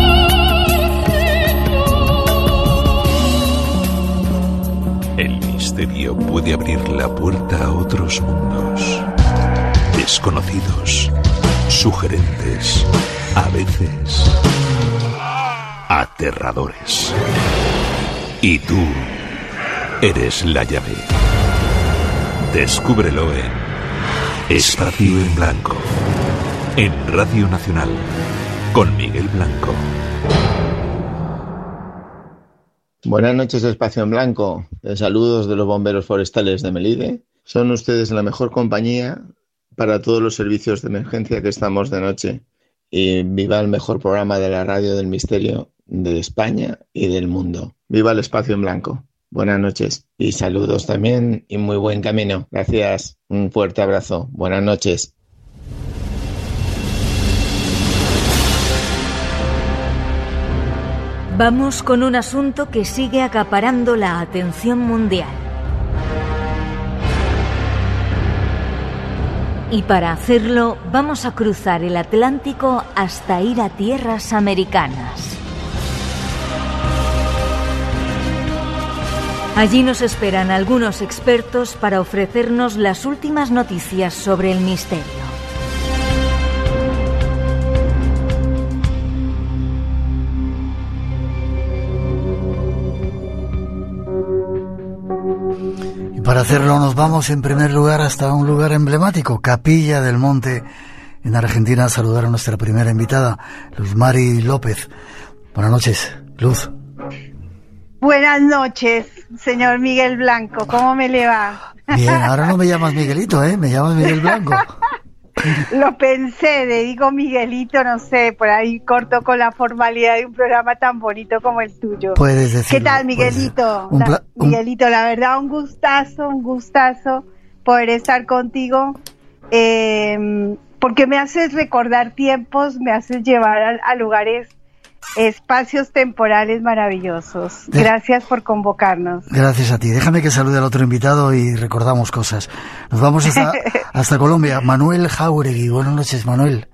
El misterio puede abrir la puerta a otros mundos, desconocidos, sugerentes, a veces aterradores. Y tú eres la llave. Descúbrelo en Espacio en Blanco, en Radio Nacional, con Miguel Blanco. Buenas noches, Espacio en Blanco. Saludos de los bomberos forestales de Melide. Son ustedes la mejor compañía para todos los servicios de emergencia que estamos de noche. Y viva el mejor programa de la radio del misterio de España y del mundo. Viva el Espacio en Blanco. Buenas noches y saludos también y muy buen camino. Gracias. Un fuerte abrazo. Buenas noches. Vamos con un asunto que sigue acaparando la atención mundial. Y para hacerlo, vamos a cruzar el Atlántico hasta ir a tierras americanas. Allí nos esperan algunos expertos para ofrecernos las últimas noticias sobre el misterio. Para hacerlo nos vamos en primer lugar hasta un lugar emblemático, Capilla del Monte, en Argentina, a saludar a nuestra primera invitada, Luz Mari López. Buenas noches, Luz. Buenas noches, señor Miguel Blanco, ¿cómo me le va? Bien, ahora no me llamas Miguelito, ¿eh? Me llamas Miguel Blanco. Lo pensé, le digo Miguelito, no sé, por ahí corto con la formalidad de un programa tan bonito como el tuyo. Puedes decirlo. ¿Qué tal, Miguelito? Un pla- un... Miguelito, la verdad, un gustazo, un gustazo poder estar contigo, eh, porque me haces recordar tiempos, me haces llevar a, a lugares, espacios temporales maravillosos. De- Gracias por convocarnos. Gracias a ti. Déjame que salude al otro invitado y recordamos cosas. Nos vamos hasta, hasta Colombia. Manuel Jáuregui. Buenas noches, Manuel.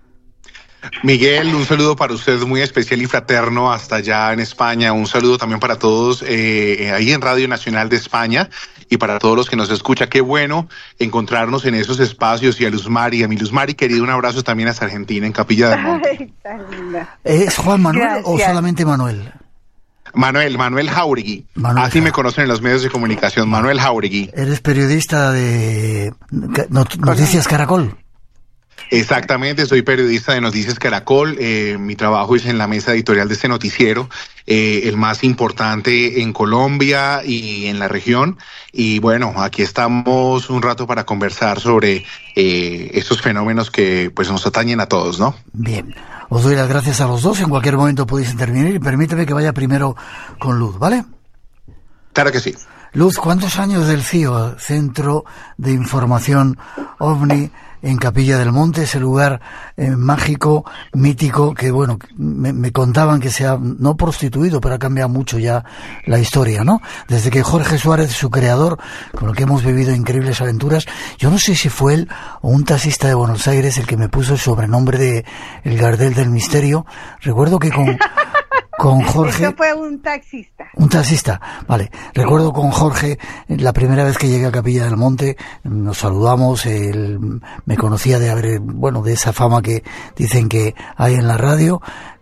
Miguel, un saludo para usted muy especial y fraterno hasta allá en España. Un saludo también para todos eh, ahí en Radio Nacional de España y para todos los que nos escuchan. Qué bueno encontrarnos en esos espacios. Y a Luz Mari, a mi Luz Mari, querido, un abrazo también hasta Argentina, en Capilla del Monte. Ay, tan linda. ¿Es Juan Manuel Gracias. o solamente Manuel? Manuel, Manuel Jáuregui. Manuel Así Ja- me conocen en los medios de comunicación, Manuel Jáuregui. Eres periodista de Not- Noticias Caracol. Exactamente, soy periodista de Noticias Caracol. Eh, mi trabajo es en la mesa editorial de este noticiero, eh, el más importante en Colombia y en la región. Y bueno, aquí estamos un rato para conversar sobre eh, estos fenómenos que pues nos atañen a todos, ¿no? Bien. Os doy las gracias a los dos. En cualquier momento podéis intervenir y permíteme que vaya primero con Luz, ¿vale? Claro que sí. Luz, ¿cuántos años del C I O, Centro de Información OVNI, en Capilla del Monte, ese lugar eh, mágico, mítico, que bueno, me, me contaban que se ha, no prostituido, pero ha cambiado mucho ya la historia, ¿no? Desde que Jorge Suárez, su creador, con el que hemos vivido increíbles aventuras, yo no sé si fue él o un taxista de Buenos Aires el que me puso el sobrenombre de El Gardel del Misterio. Recuerdo que con... Con Jorge... Eso fue un taxista. Un taxista, vale. Recuerdo con Jorge, la primera vez que llegué a Capilla del Monte, nos saludamos, él me conocía de haber, bueno, de esa fama que dicen que hay en la radio.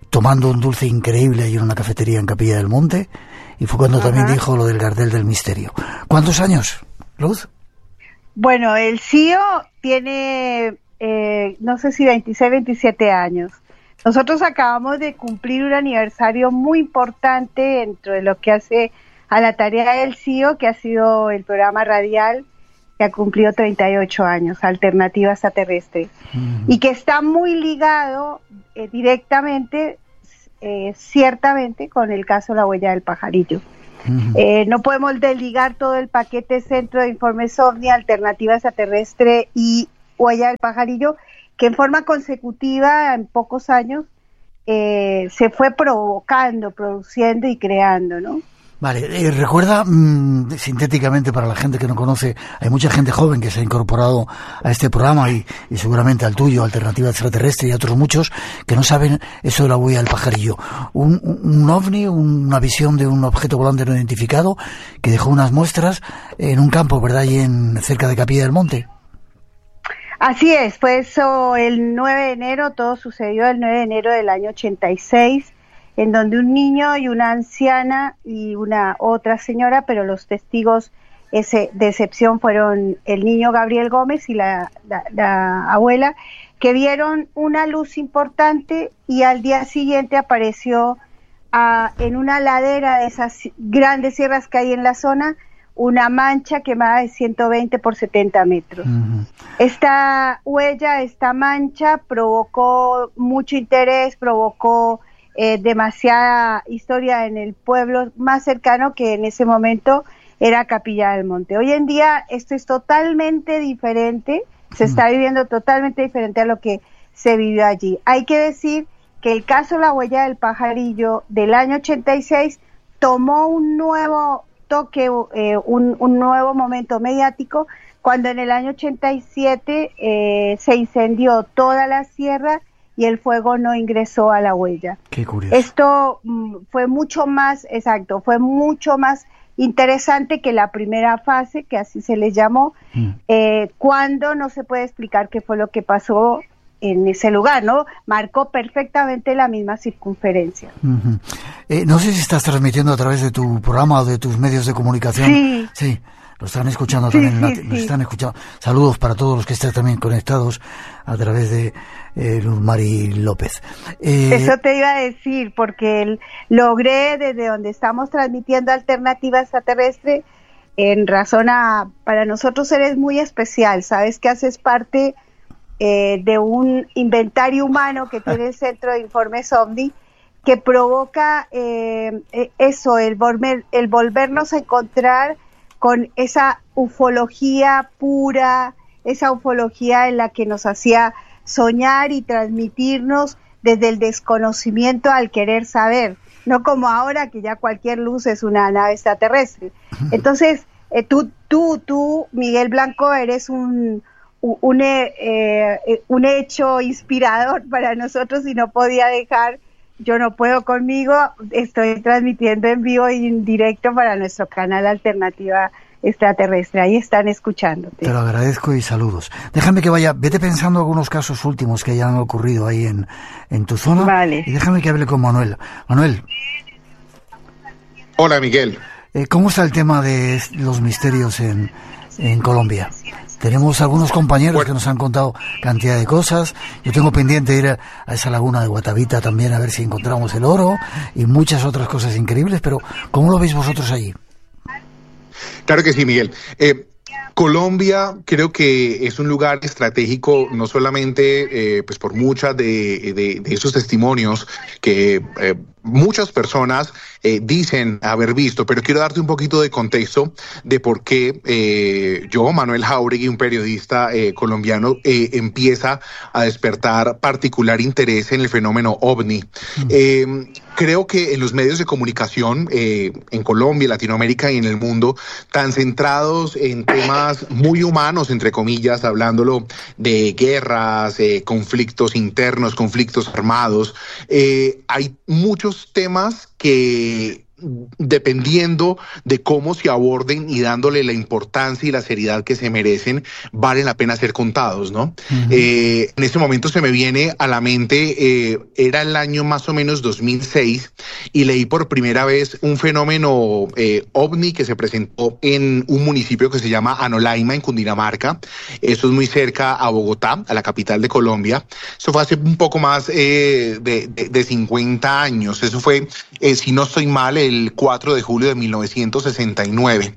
tomando un dulce increíble ahí en una cafetería en Capilla del Monte, y fue cuando Ajá. también dijo lo del Gardel del misterio. ¿Cuántos años, Luz? Bueno, el C I O tiene, eh, no sé si veintiséis, veintisiete años. Nosotros acabamos de cumplir un aniversario muy importante dentro de lo que hace a la tarea del C I O, que ha sido el programa radial, que ha cumplido treinta y ocho años, Alternativa Extraterrestre, uh-huh. y que está muy ligado eh, directamente, eh, ciertamente, con el caso de la huella del pajarillo. Uh-huh. Eh, no podemos desligar todo el paquete Centro de Informes OVNI, Alternativa Extraterrestre y huella del pajarillo, que en forma consecutiva, en pocos años, eh, se fue provocando, produciendo y creando, ¿no? Vale, eh, recuerda, mmm, sintéticamente para la gente que no conoce, hay mucha gente joven que se ha incorporado a este programa y, y seguramente al tuyo, Alternativa Extraterrestre, y a otros muchos que no saben eso de la huella del pajarillo. Un, un, un ovni, una visión de un objeto volante no identificado que dejó unas muestras en un campo, ¿verdad?, allí en, cerca de Capilla del Monte. Así es, fue eso el nueve de enero, todo sucedió el nueve de enero del año ochenta y seis, en donde un niño y una anciana y una otra señora, pero los testigos ese, de excepción fueron el niño Gabriel Gómez y la, la, la abuela, que vieron una luz importante y al día siguiente apareció uh, en una ladera de esas grandes sierras que hay en la zona, una mancha quemada de ciento veinte por setenta metros. Uh-huh. Esta huella, esta mancha provocó mucho interés, provocó Eh, demasiada historia en el pueblo más cercano, que en ese momento era Capilla del Monte. Hoy en día esto es totalmente diferente, se está viviendo totalmente diferente a lo que se vivió allí. Hay que decir que el caso de la huella del pajarillo del año ochenta y seis tomó un nuevo toque, eh, un, un nuevo momento mediático, cuando en el año ochenta y siete eh, se incendió toda la sierra y el fuego no ingresó a la huella. Qué curioso. Esto mm, fue mucho más, exacto, fue mucho más interesante que la primera fase, que así se le llamó, mm. eh, cuando no se puede explicar qué fue lo que pasó en ese lugar, ¿no? Marcó perfectamente la misma circunferencia. Uh-huh. Eh, no sé si estás transmitiendo a través de tu programa o de tus medios de comunicación. Sí. Sí. Lo están escuchando sí, también, sí, nos sí. están escuchando. Saludos para todos los que están también conectados a través de eh, Luz Mari López. Eh, Eso te iba a decir, porque el, logré desde donde estamos transmitiendo Alternativa Extraterrestre, en razón a, para nosotros eres muy especial, sabes que haces parte eh, de un inventario humano que tiene el Centro de Informes OVNI, que provoca eh, eso, el, volver, el volvernos a encontrar con esa ufología pura, esa ufología en la que nos hacía soñar y transmitirnos desde el desconocimiento al querer saber, no como ahora que ya cualquier luz es una nave extraterrestre. Entonces, eh, tú, tú, tú, Miguel Blanco, eres un, un, un, eh, un hecho inspirador para nosotros y no podía dejar. Yo no puedo conmigo, estoy transmitiendo en vivo y en directo para nuestro canal Alternativa Extraterrestre. Ahí están escuchándote. Te lo agradezco y saludos. Déjame que vaya, vete pensando algunos casos últimos que hayan ocurrido ahí en, en tu zona. Vale. Y déjame que hable con Manuel. Manuel. Hola, Miguel. Eh, ¿Cómo está el tema de los misterios en, en Colombia? Tenemos algunos compañeros bueno. que nos han contado cantidad de cosas. Yo tengo pendiente ir a, a esa laguna de Guatavita también a ver si encontramos el oro y muchas otras cosas increíbles, pero ¿cómo lo veis vosotros allí? Claro que sí, Miguel. Eh, Colombia creo que es un lugar estratégico, no solamente eh, pues por muchas de, de, de esos testimonios que eh, muchas personas eh, dicen haber visto, pero quiero darte un poquito de contexto de por qué eh, yo, Manuel Jáuregui, un periodista eh, colombiano, eh, empieza a despertar particular interés en el fenómeno OVNI. Mm. Eh, creo que en los medios de comunicación eh, en Colombia, Latinoamérica y en el mundo, tan centrados en temas muy humanos, entre comillas, hablándolo de guerras, eh, conflictos internos, conflictos armados, eh, hay muchos temas que dependiendo de cómo se aborden y dándole la importancia y la seriedad que se merecen, valen la pena ser contados, ¿no? Uh-huh. Eh, en ese momento se me viene a la mente, eh, era el año más o menos dos mil seis, y leí por primera vez un fenómeno eh, ovni que se presentó en un municipio que se llama Anolaima, en Cundinamarca. Eso es muy cerca a Bogotá, a la capital de Colombia. Eso fue hace un poco más eh, de, de, de cincuenta años. Eso fue, eh, si no estoy mal, el cuatro de julio de mil novecientos sesenta y nueve.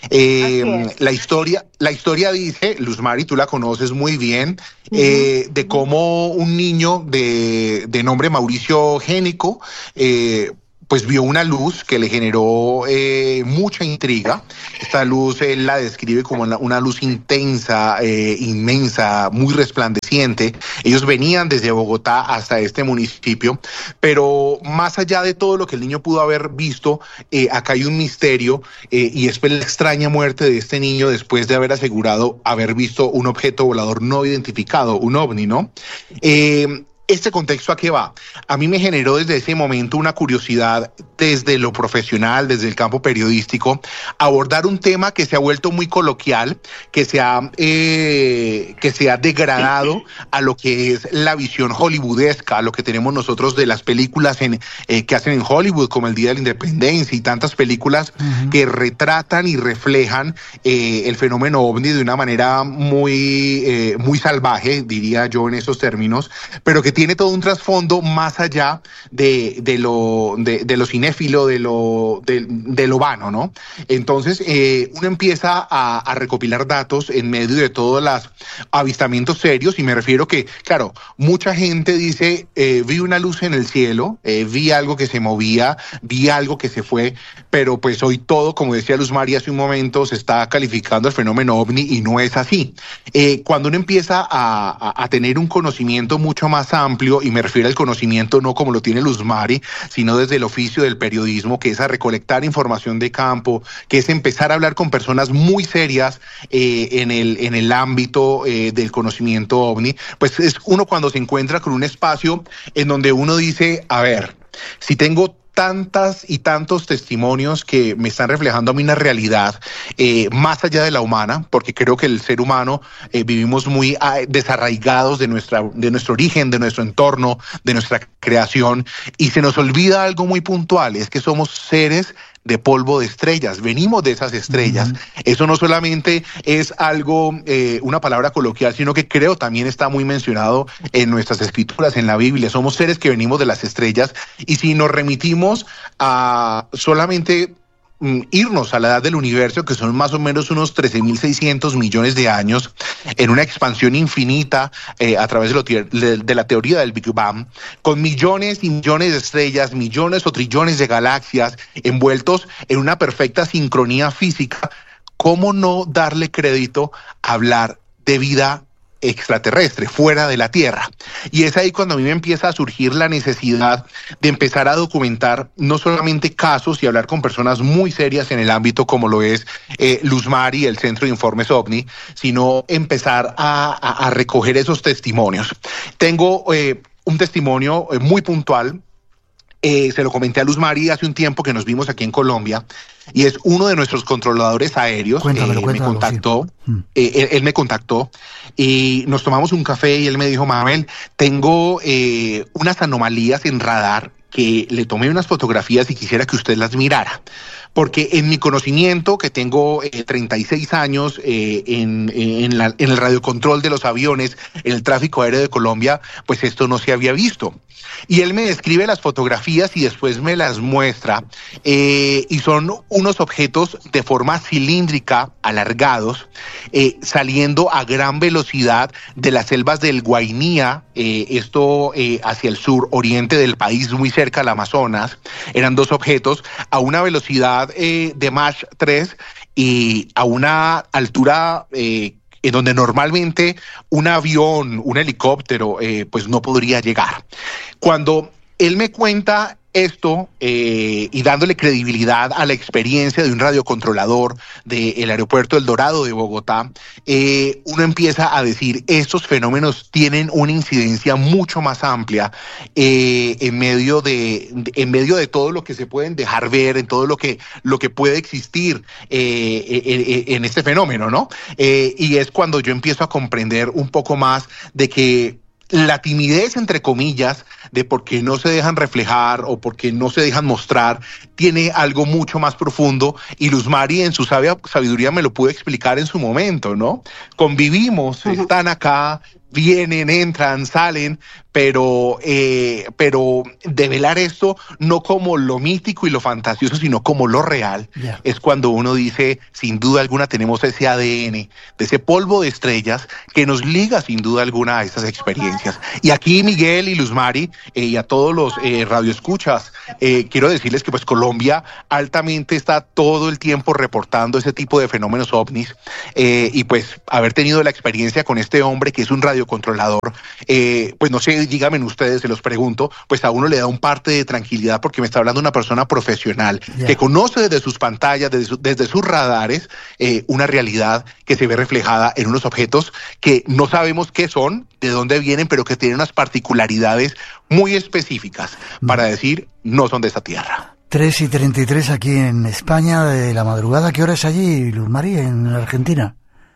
Eh, la historia, la historia dice, Luzmari, tú la conoces muy bien, uh-huh. eh, de cómo un niño de, de nombre Mauricio Génico, eh, pues vio una luz que le generó eh, mucha intriga. Esta luz él la describe como una, una luz intensa, eh, inmensa, muy resplandeciente. Ellos venían desde Bogotá hasta este municipio, pero más allá de todo lo que el niño pudo haber visto, eh, acá hay un misterio, eh, y es la extraña muerte de este niño después de haber asegurado haber visto un objeto volador no identificado, un ovni, ¿no? Eh, ¿Este contexto a qué va? A mí me generó desde ese momento una curiosidad desde lo profesional, desde el campo periodístico, abordar un tema que se ha vuelto muy coloquial, que se ha, eh, que se ha degradado a lo que es la visión hollywoodesca, a lo que tenemos nosotros de las películas en, eh, que hacen en Hollywood, como El Día de la Independencia y tantas películas uh-huh. que retratan y reflejan eh, el fenómeno ovni de una manera muy, eh, muy salvaje, diría yo en esos términos, pero que tiene todo un trasfondo más allá de, de lo de, de lo cinéfilo, de lo de, de lo vano, ¿no? Entonces eh, uno empieza a, a recopilar datos en medio de todos los avistamientos serios, y me refiero que, claro, mucha gente dice, eh, vi una luz en el cielo, eh, vi algo que se movía, vi algo que se fue, pero pues hoy todo, como decía Luzmari hace un momento, se está calificando el fenómeno ovni, y no es así. Eh, cuando uno empieza a, a, a tener un conocimiento mucho más amplio, y me refiero al conocimiento no como lo tiene Luzmari, sino desde el oficio del periodismo, que es a recolectar información de campo, que es empezar a hablar con personas muy serias eh, en el en el ámbito eh, del conocimiento ovni, pues es uno cuando se encuentra con un espacio en donde uno dice, a ver, si tengo tantas y tantos testimonios que me están reflejando a mí una realidad eh, más allá de la humana, porque creo que el ser humano eh, vivimos muy ah, desarraigados de nuestra de nuestro origen, de nuestro entorno, de nuestra creación, y se nos olvida algo muy puntual, es que somos seres de polvo de estrellas, venimos de esas estrellas. Uh-huh. Eso no solamente es algo, eh, una palabra coloquial, sino que creo también está muy mencionado en nuestras escrituras, en la Biblia. Somos seres que venimos de las estrellas, y si nos remitimos a solamente irnos a la edad del universo, que son más o menos unos trece mil seiscientos millones de años, en una expansión infinita eh, a través de, lo, de, de la teoría del Big Bang, con millones y millones de estrellas, millones o trillones de galaxias envueltos en una perfecta sincronía física. ¿Cómo no darle crédito a hablar de vida extraterrestre, fuera de la Tierra? Y es ahí cuando a mí me empieza a surgir la necesidad de empezar a documentar no solamente casos y hablar con personas muy serias en el ámbito, como lo es eh, Luzmari, el Centro de Informes OVNI, sino empezar a, a, a recoger esos testimonios. Tengo eh, un testimonio eh, muy puntual. Eh, se lo comenté a Luzmari hace un tiempo que nos vimos aquí en Colombia, y es uno de nuestros controladores aéreos. Cuéntamelo, eh, cuéntamelo, me contactó, sí. eh, él, él me contactó y nos tomamos un café, y él me dijo, Mabel, tengo eh, unas anomalías en radar que le tomé unas fotografías y quisiera que usted las mirara. Porque en mi conocimiento, que tengo eh, treinta y seis años eh, en, en, la, en el radiocontrol de los aviones, en el tráfico aéreo de Colombia, pues esto no se había visto. Y él me describe las fotografías y después me las muestra, eh, y son unos objetos de forma cilíndrica, alargados, eh, saliendo a gran velocidad de las selvas del Guainía, eh, esto eh, hacia el sur oriente del país, muy cerca al Amazonas. Eran dos objetos a una velocidad eh, de Mach tres y a una altura eh, en donde normalmente un avión, un helicóptero, eh, pues no podría llegar. Cuando él me cuenta esto eh, y dándole credibilidad a la experiencia de un radiocontrolador del aeropuerto El Dorado de Bogotá, eh, uno empieza a decir, estos fenómenos tienen una incidencia mucho más amplia eh, en medio de, en medio de todo lo que se pueden dejar ver, en todo lo que, lo que puede existir eh, en, en este fenómeno, ¿no? Eh, y es cuando yo empiezo a comprender un poco más de que la timidez, entre comillas, de por qué no se dejan reflejar o por qué no se dejan mostrar, tiene algo mucho más profundo, y Luz Mari en su sabia sabiduría me lo pudo explicar en su momento, ¿no? Convivimos, uh-huh. están acá, vienen, entran, salen, pero, eh, pero develar esto no como lo mítico y lo fantasioso, sino como lo real, yeah. es cuando uno dice, sin duda alguna tenemos ese A D N, de ese polvo de estrellas que nos liga sin duda alguna a estas experiencias. Y aquí Miguel y Luz Mari eh, y a todos los eh, radioescuchas, eh, quiero decirles que pues Colombia altamente está todo el tiempo reportando ese tipo de fenómenos ovnis, eh, y pues haber tenido la experiencia con este hombre que es un radiocontrolador, eh, pues no sé, díganme ustedes, se los pregunto, pues a uno le da un parte de tranquilidad porque me está hablando una persona profesional yeah. que conoce desde sus pantallas, desde, su, desde sus radares, eh, una realidad que se ve reflejada en unos objetos que no sabemos qué son, de dónde vienen, pero que tienen unas particularidades muy específicas mm. para decir, no son de esta tierra. tres y treinta y tres aquí en España de la madrugada. ¿Qué hora es allí, Luz Mari, en Argentina?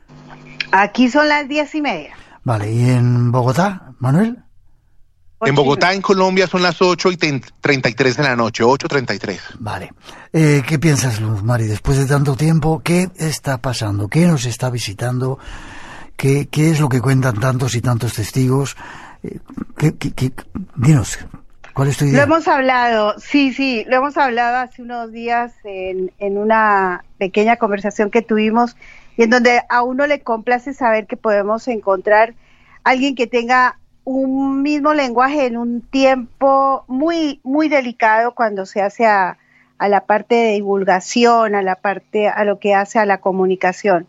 Aquí son las diez y media. Vale, ¿y en Bogotá, Manuel? En Bogotá, en Colombia, son las ocho y treinta y tres de la noche, ocho treinta y tres. Vale. Eh, ¿Qué piensas, Luz Mari, después de tanto tiempo? ¿Qué está pasando? ¿Qué nos está visitando? ¿Qué, qué es lo que cuentan tantos y tantos testigos? Eh, ¿qué, qué, qué? Dinos, ¿cuál es tu idea? Lo hemos hablado, sí, sí, lo hemos hablado hace unos días en, en una pequeña conversación que tuvimos, y en donde a uno le complace saber que podemos encontrar alguien que tenga un mismo lenguaje en un tiempo muy, muy delicado cuando se hace a, a la parte de divulgación, a la parte, a lo que hace a la comunicación.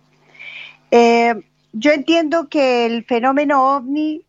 Eh, yo entiendo que el fenómeno ovni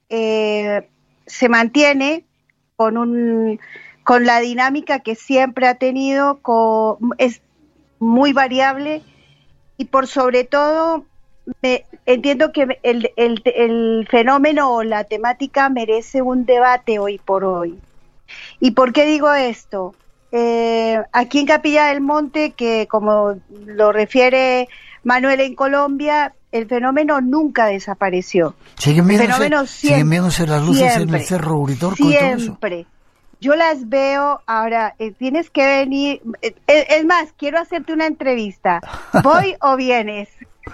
eh, se mantiene con un, con la dinámica que siempre ha tenido, con, es muy variable, y por sobre todo me, entiendo que el, el, el fenómeno o la temática merece un debate hoy por hoy. ¿Y por qué digo esto? Eh, aquí en Capilla del Monte, que como lo refiere Manuel en Colombia, el fenómeno nunca desapareció. Siguen viéndose, siempre, siguen viéndose las luces siempre, en el Cerro Uritorco y todo eso. Siempre. Yo las veo ahora, eh, tienes que venir, eh, es más, quiero hacerte una entrevista, ¿voy o vienes?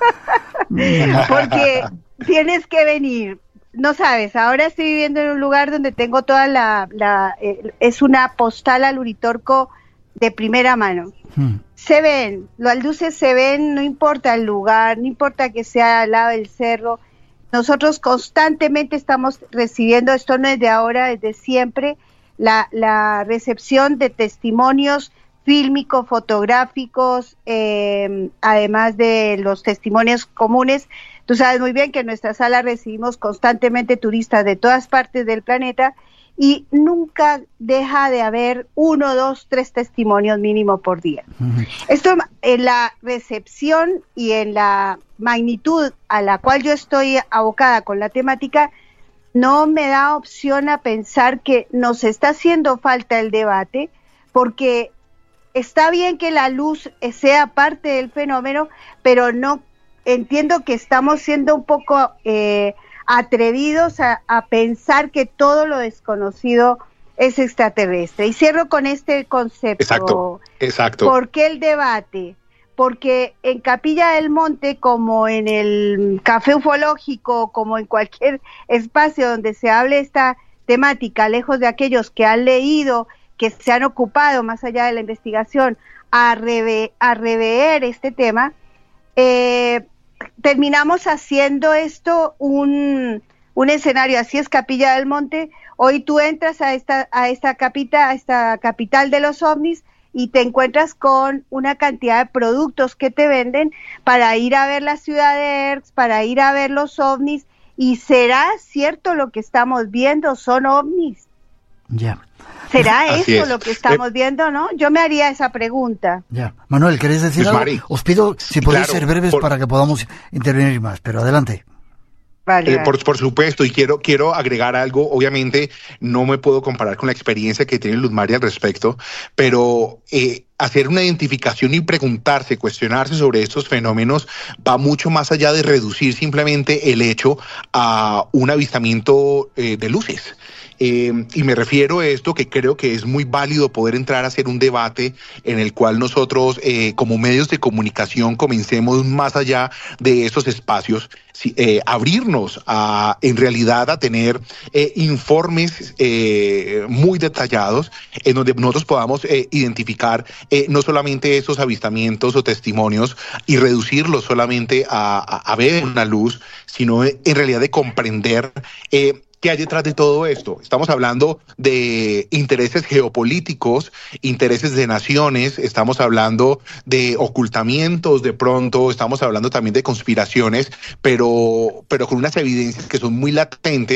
Porque tienes que venir, no sabes, ahora estoy viviendo en un lugar donde tengo toda la, la eh, es una postal al Uritorco de primera mano. Hmm. Se ven, las luces se ven, no importa el lugar, no importa que sea al lado del cerro, nosotros constantemente estamos recibiendo, esto no es de ahora, desde siempre, La, la recepción de testimonios fílmicos, fotográficos, eh, además de los testimonios comunes. Tú sabes muy bien que en nuestra sala recibimos constantemente turistas de todas partes del planeta y nunca deja de haber uno, dos, tres testimonios mínimo por día. Uh-huh. Esto en la recepción y en la magnitud a la cual yo estoy abocada con la temática, no me da opción a pensar que nos está haciendo falta el debate, porque está bien que la luz sea parte del fenómeno, pero no entiendo que estamos siendo un poco eh, atrevidos a, a pensar que todo lo desconocido es extraterrestre. Y cierro con este concepto. Exacto, exacto. ¿Por qué el debate? Porque en Capilla del Monte, como en el Café Ufológico, como en cualquier espacio donde se hable esta temática, lejos de aquellos que han leído, que se han ocupado más allá de la investigación, a, reve, a rever este tema, eh, terminamos haciendo esto un, un escenario. Así es Capilla del Monte. Hoy tú entras a esta, a esta capital, a esta capital de los ovnis, y te encuentras con una cantidad de productos que te venden para ir a ver la ciudad de Erx, para ir a ver los ovnis, y ¿será cierto lo que estamos viendo? ¿Son ovnis? Ya. ¿Será Así eso es. lo que estamos Eh, viendo, no? Yo me haría esa pregunta. Ya. Manuel, ¿queréis decir Luz algo? Mari. Os pido si podéis Claro, ser breves por- para que podamos intervenir más, pero adelante. Vale, Eh, vale. por, por supuesto, y quiero, quiero agregar algo. Obviamente, no me puedo comparar con la experiencia que tiene Luz Mari al respecto, pero eh, hacer una identificación y preguntarse, cuestionarse sobre estos fenómenos va mucho más allá de reducir simplemente el hecho a un avistamiento eh, de luces. Eh, y me refiero a esto que creo que es muy válido poder entrar a hacer un debate en el cual nosotros eh, como medios de comunicación comencemos más allá de esos espacios, si, eh, abrirnos a en realidad a tener eh, informes eh, muy detallados en donde nosotros podamos eh, identificar eh, no solamente esos avistamientos o testimonios y reducirlos solamente a, a, a ver una luz, sino en realidad de comprender eh, ¿qué hay detrás de todo esto? Estamos hablando de intereses geopolíticos, intereses de naciones, estamos hablando de ocultamientos de pronto, estamos hablando también de conspiraciones, pero, pero con unas evidencias que son muy latentes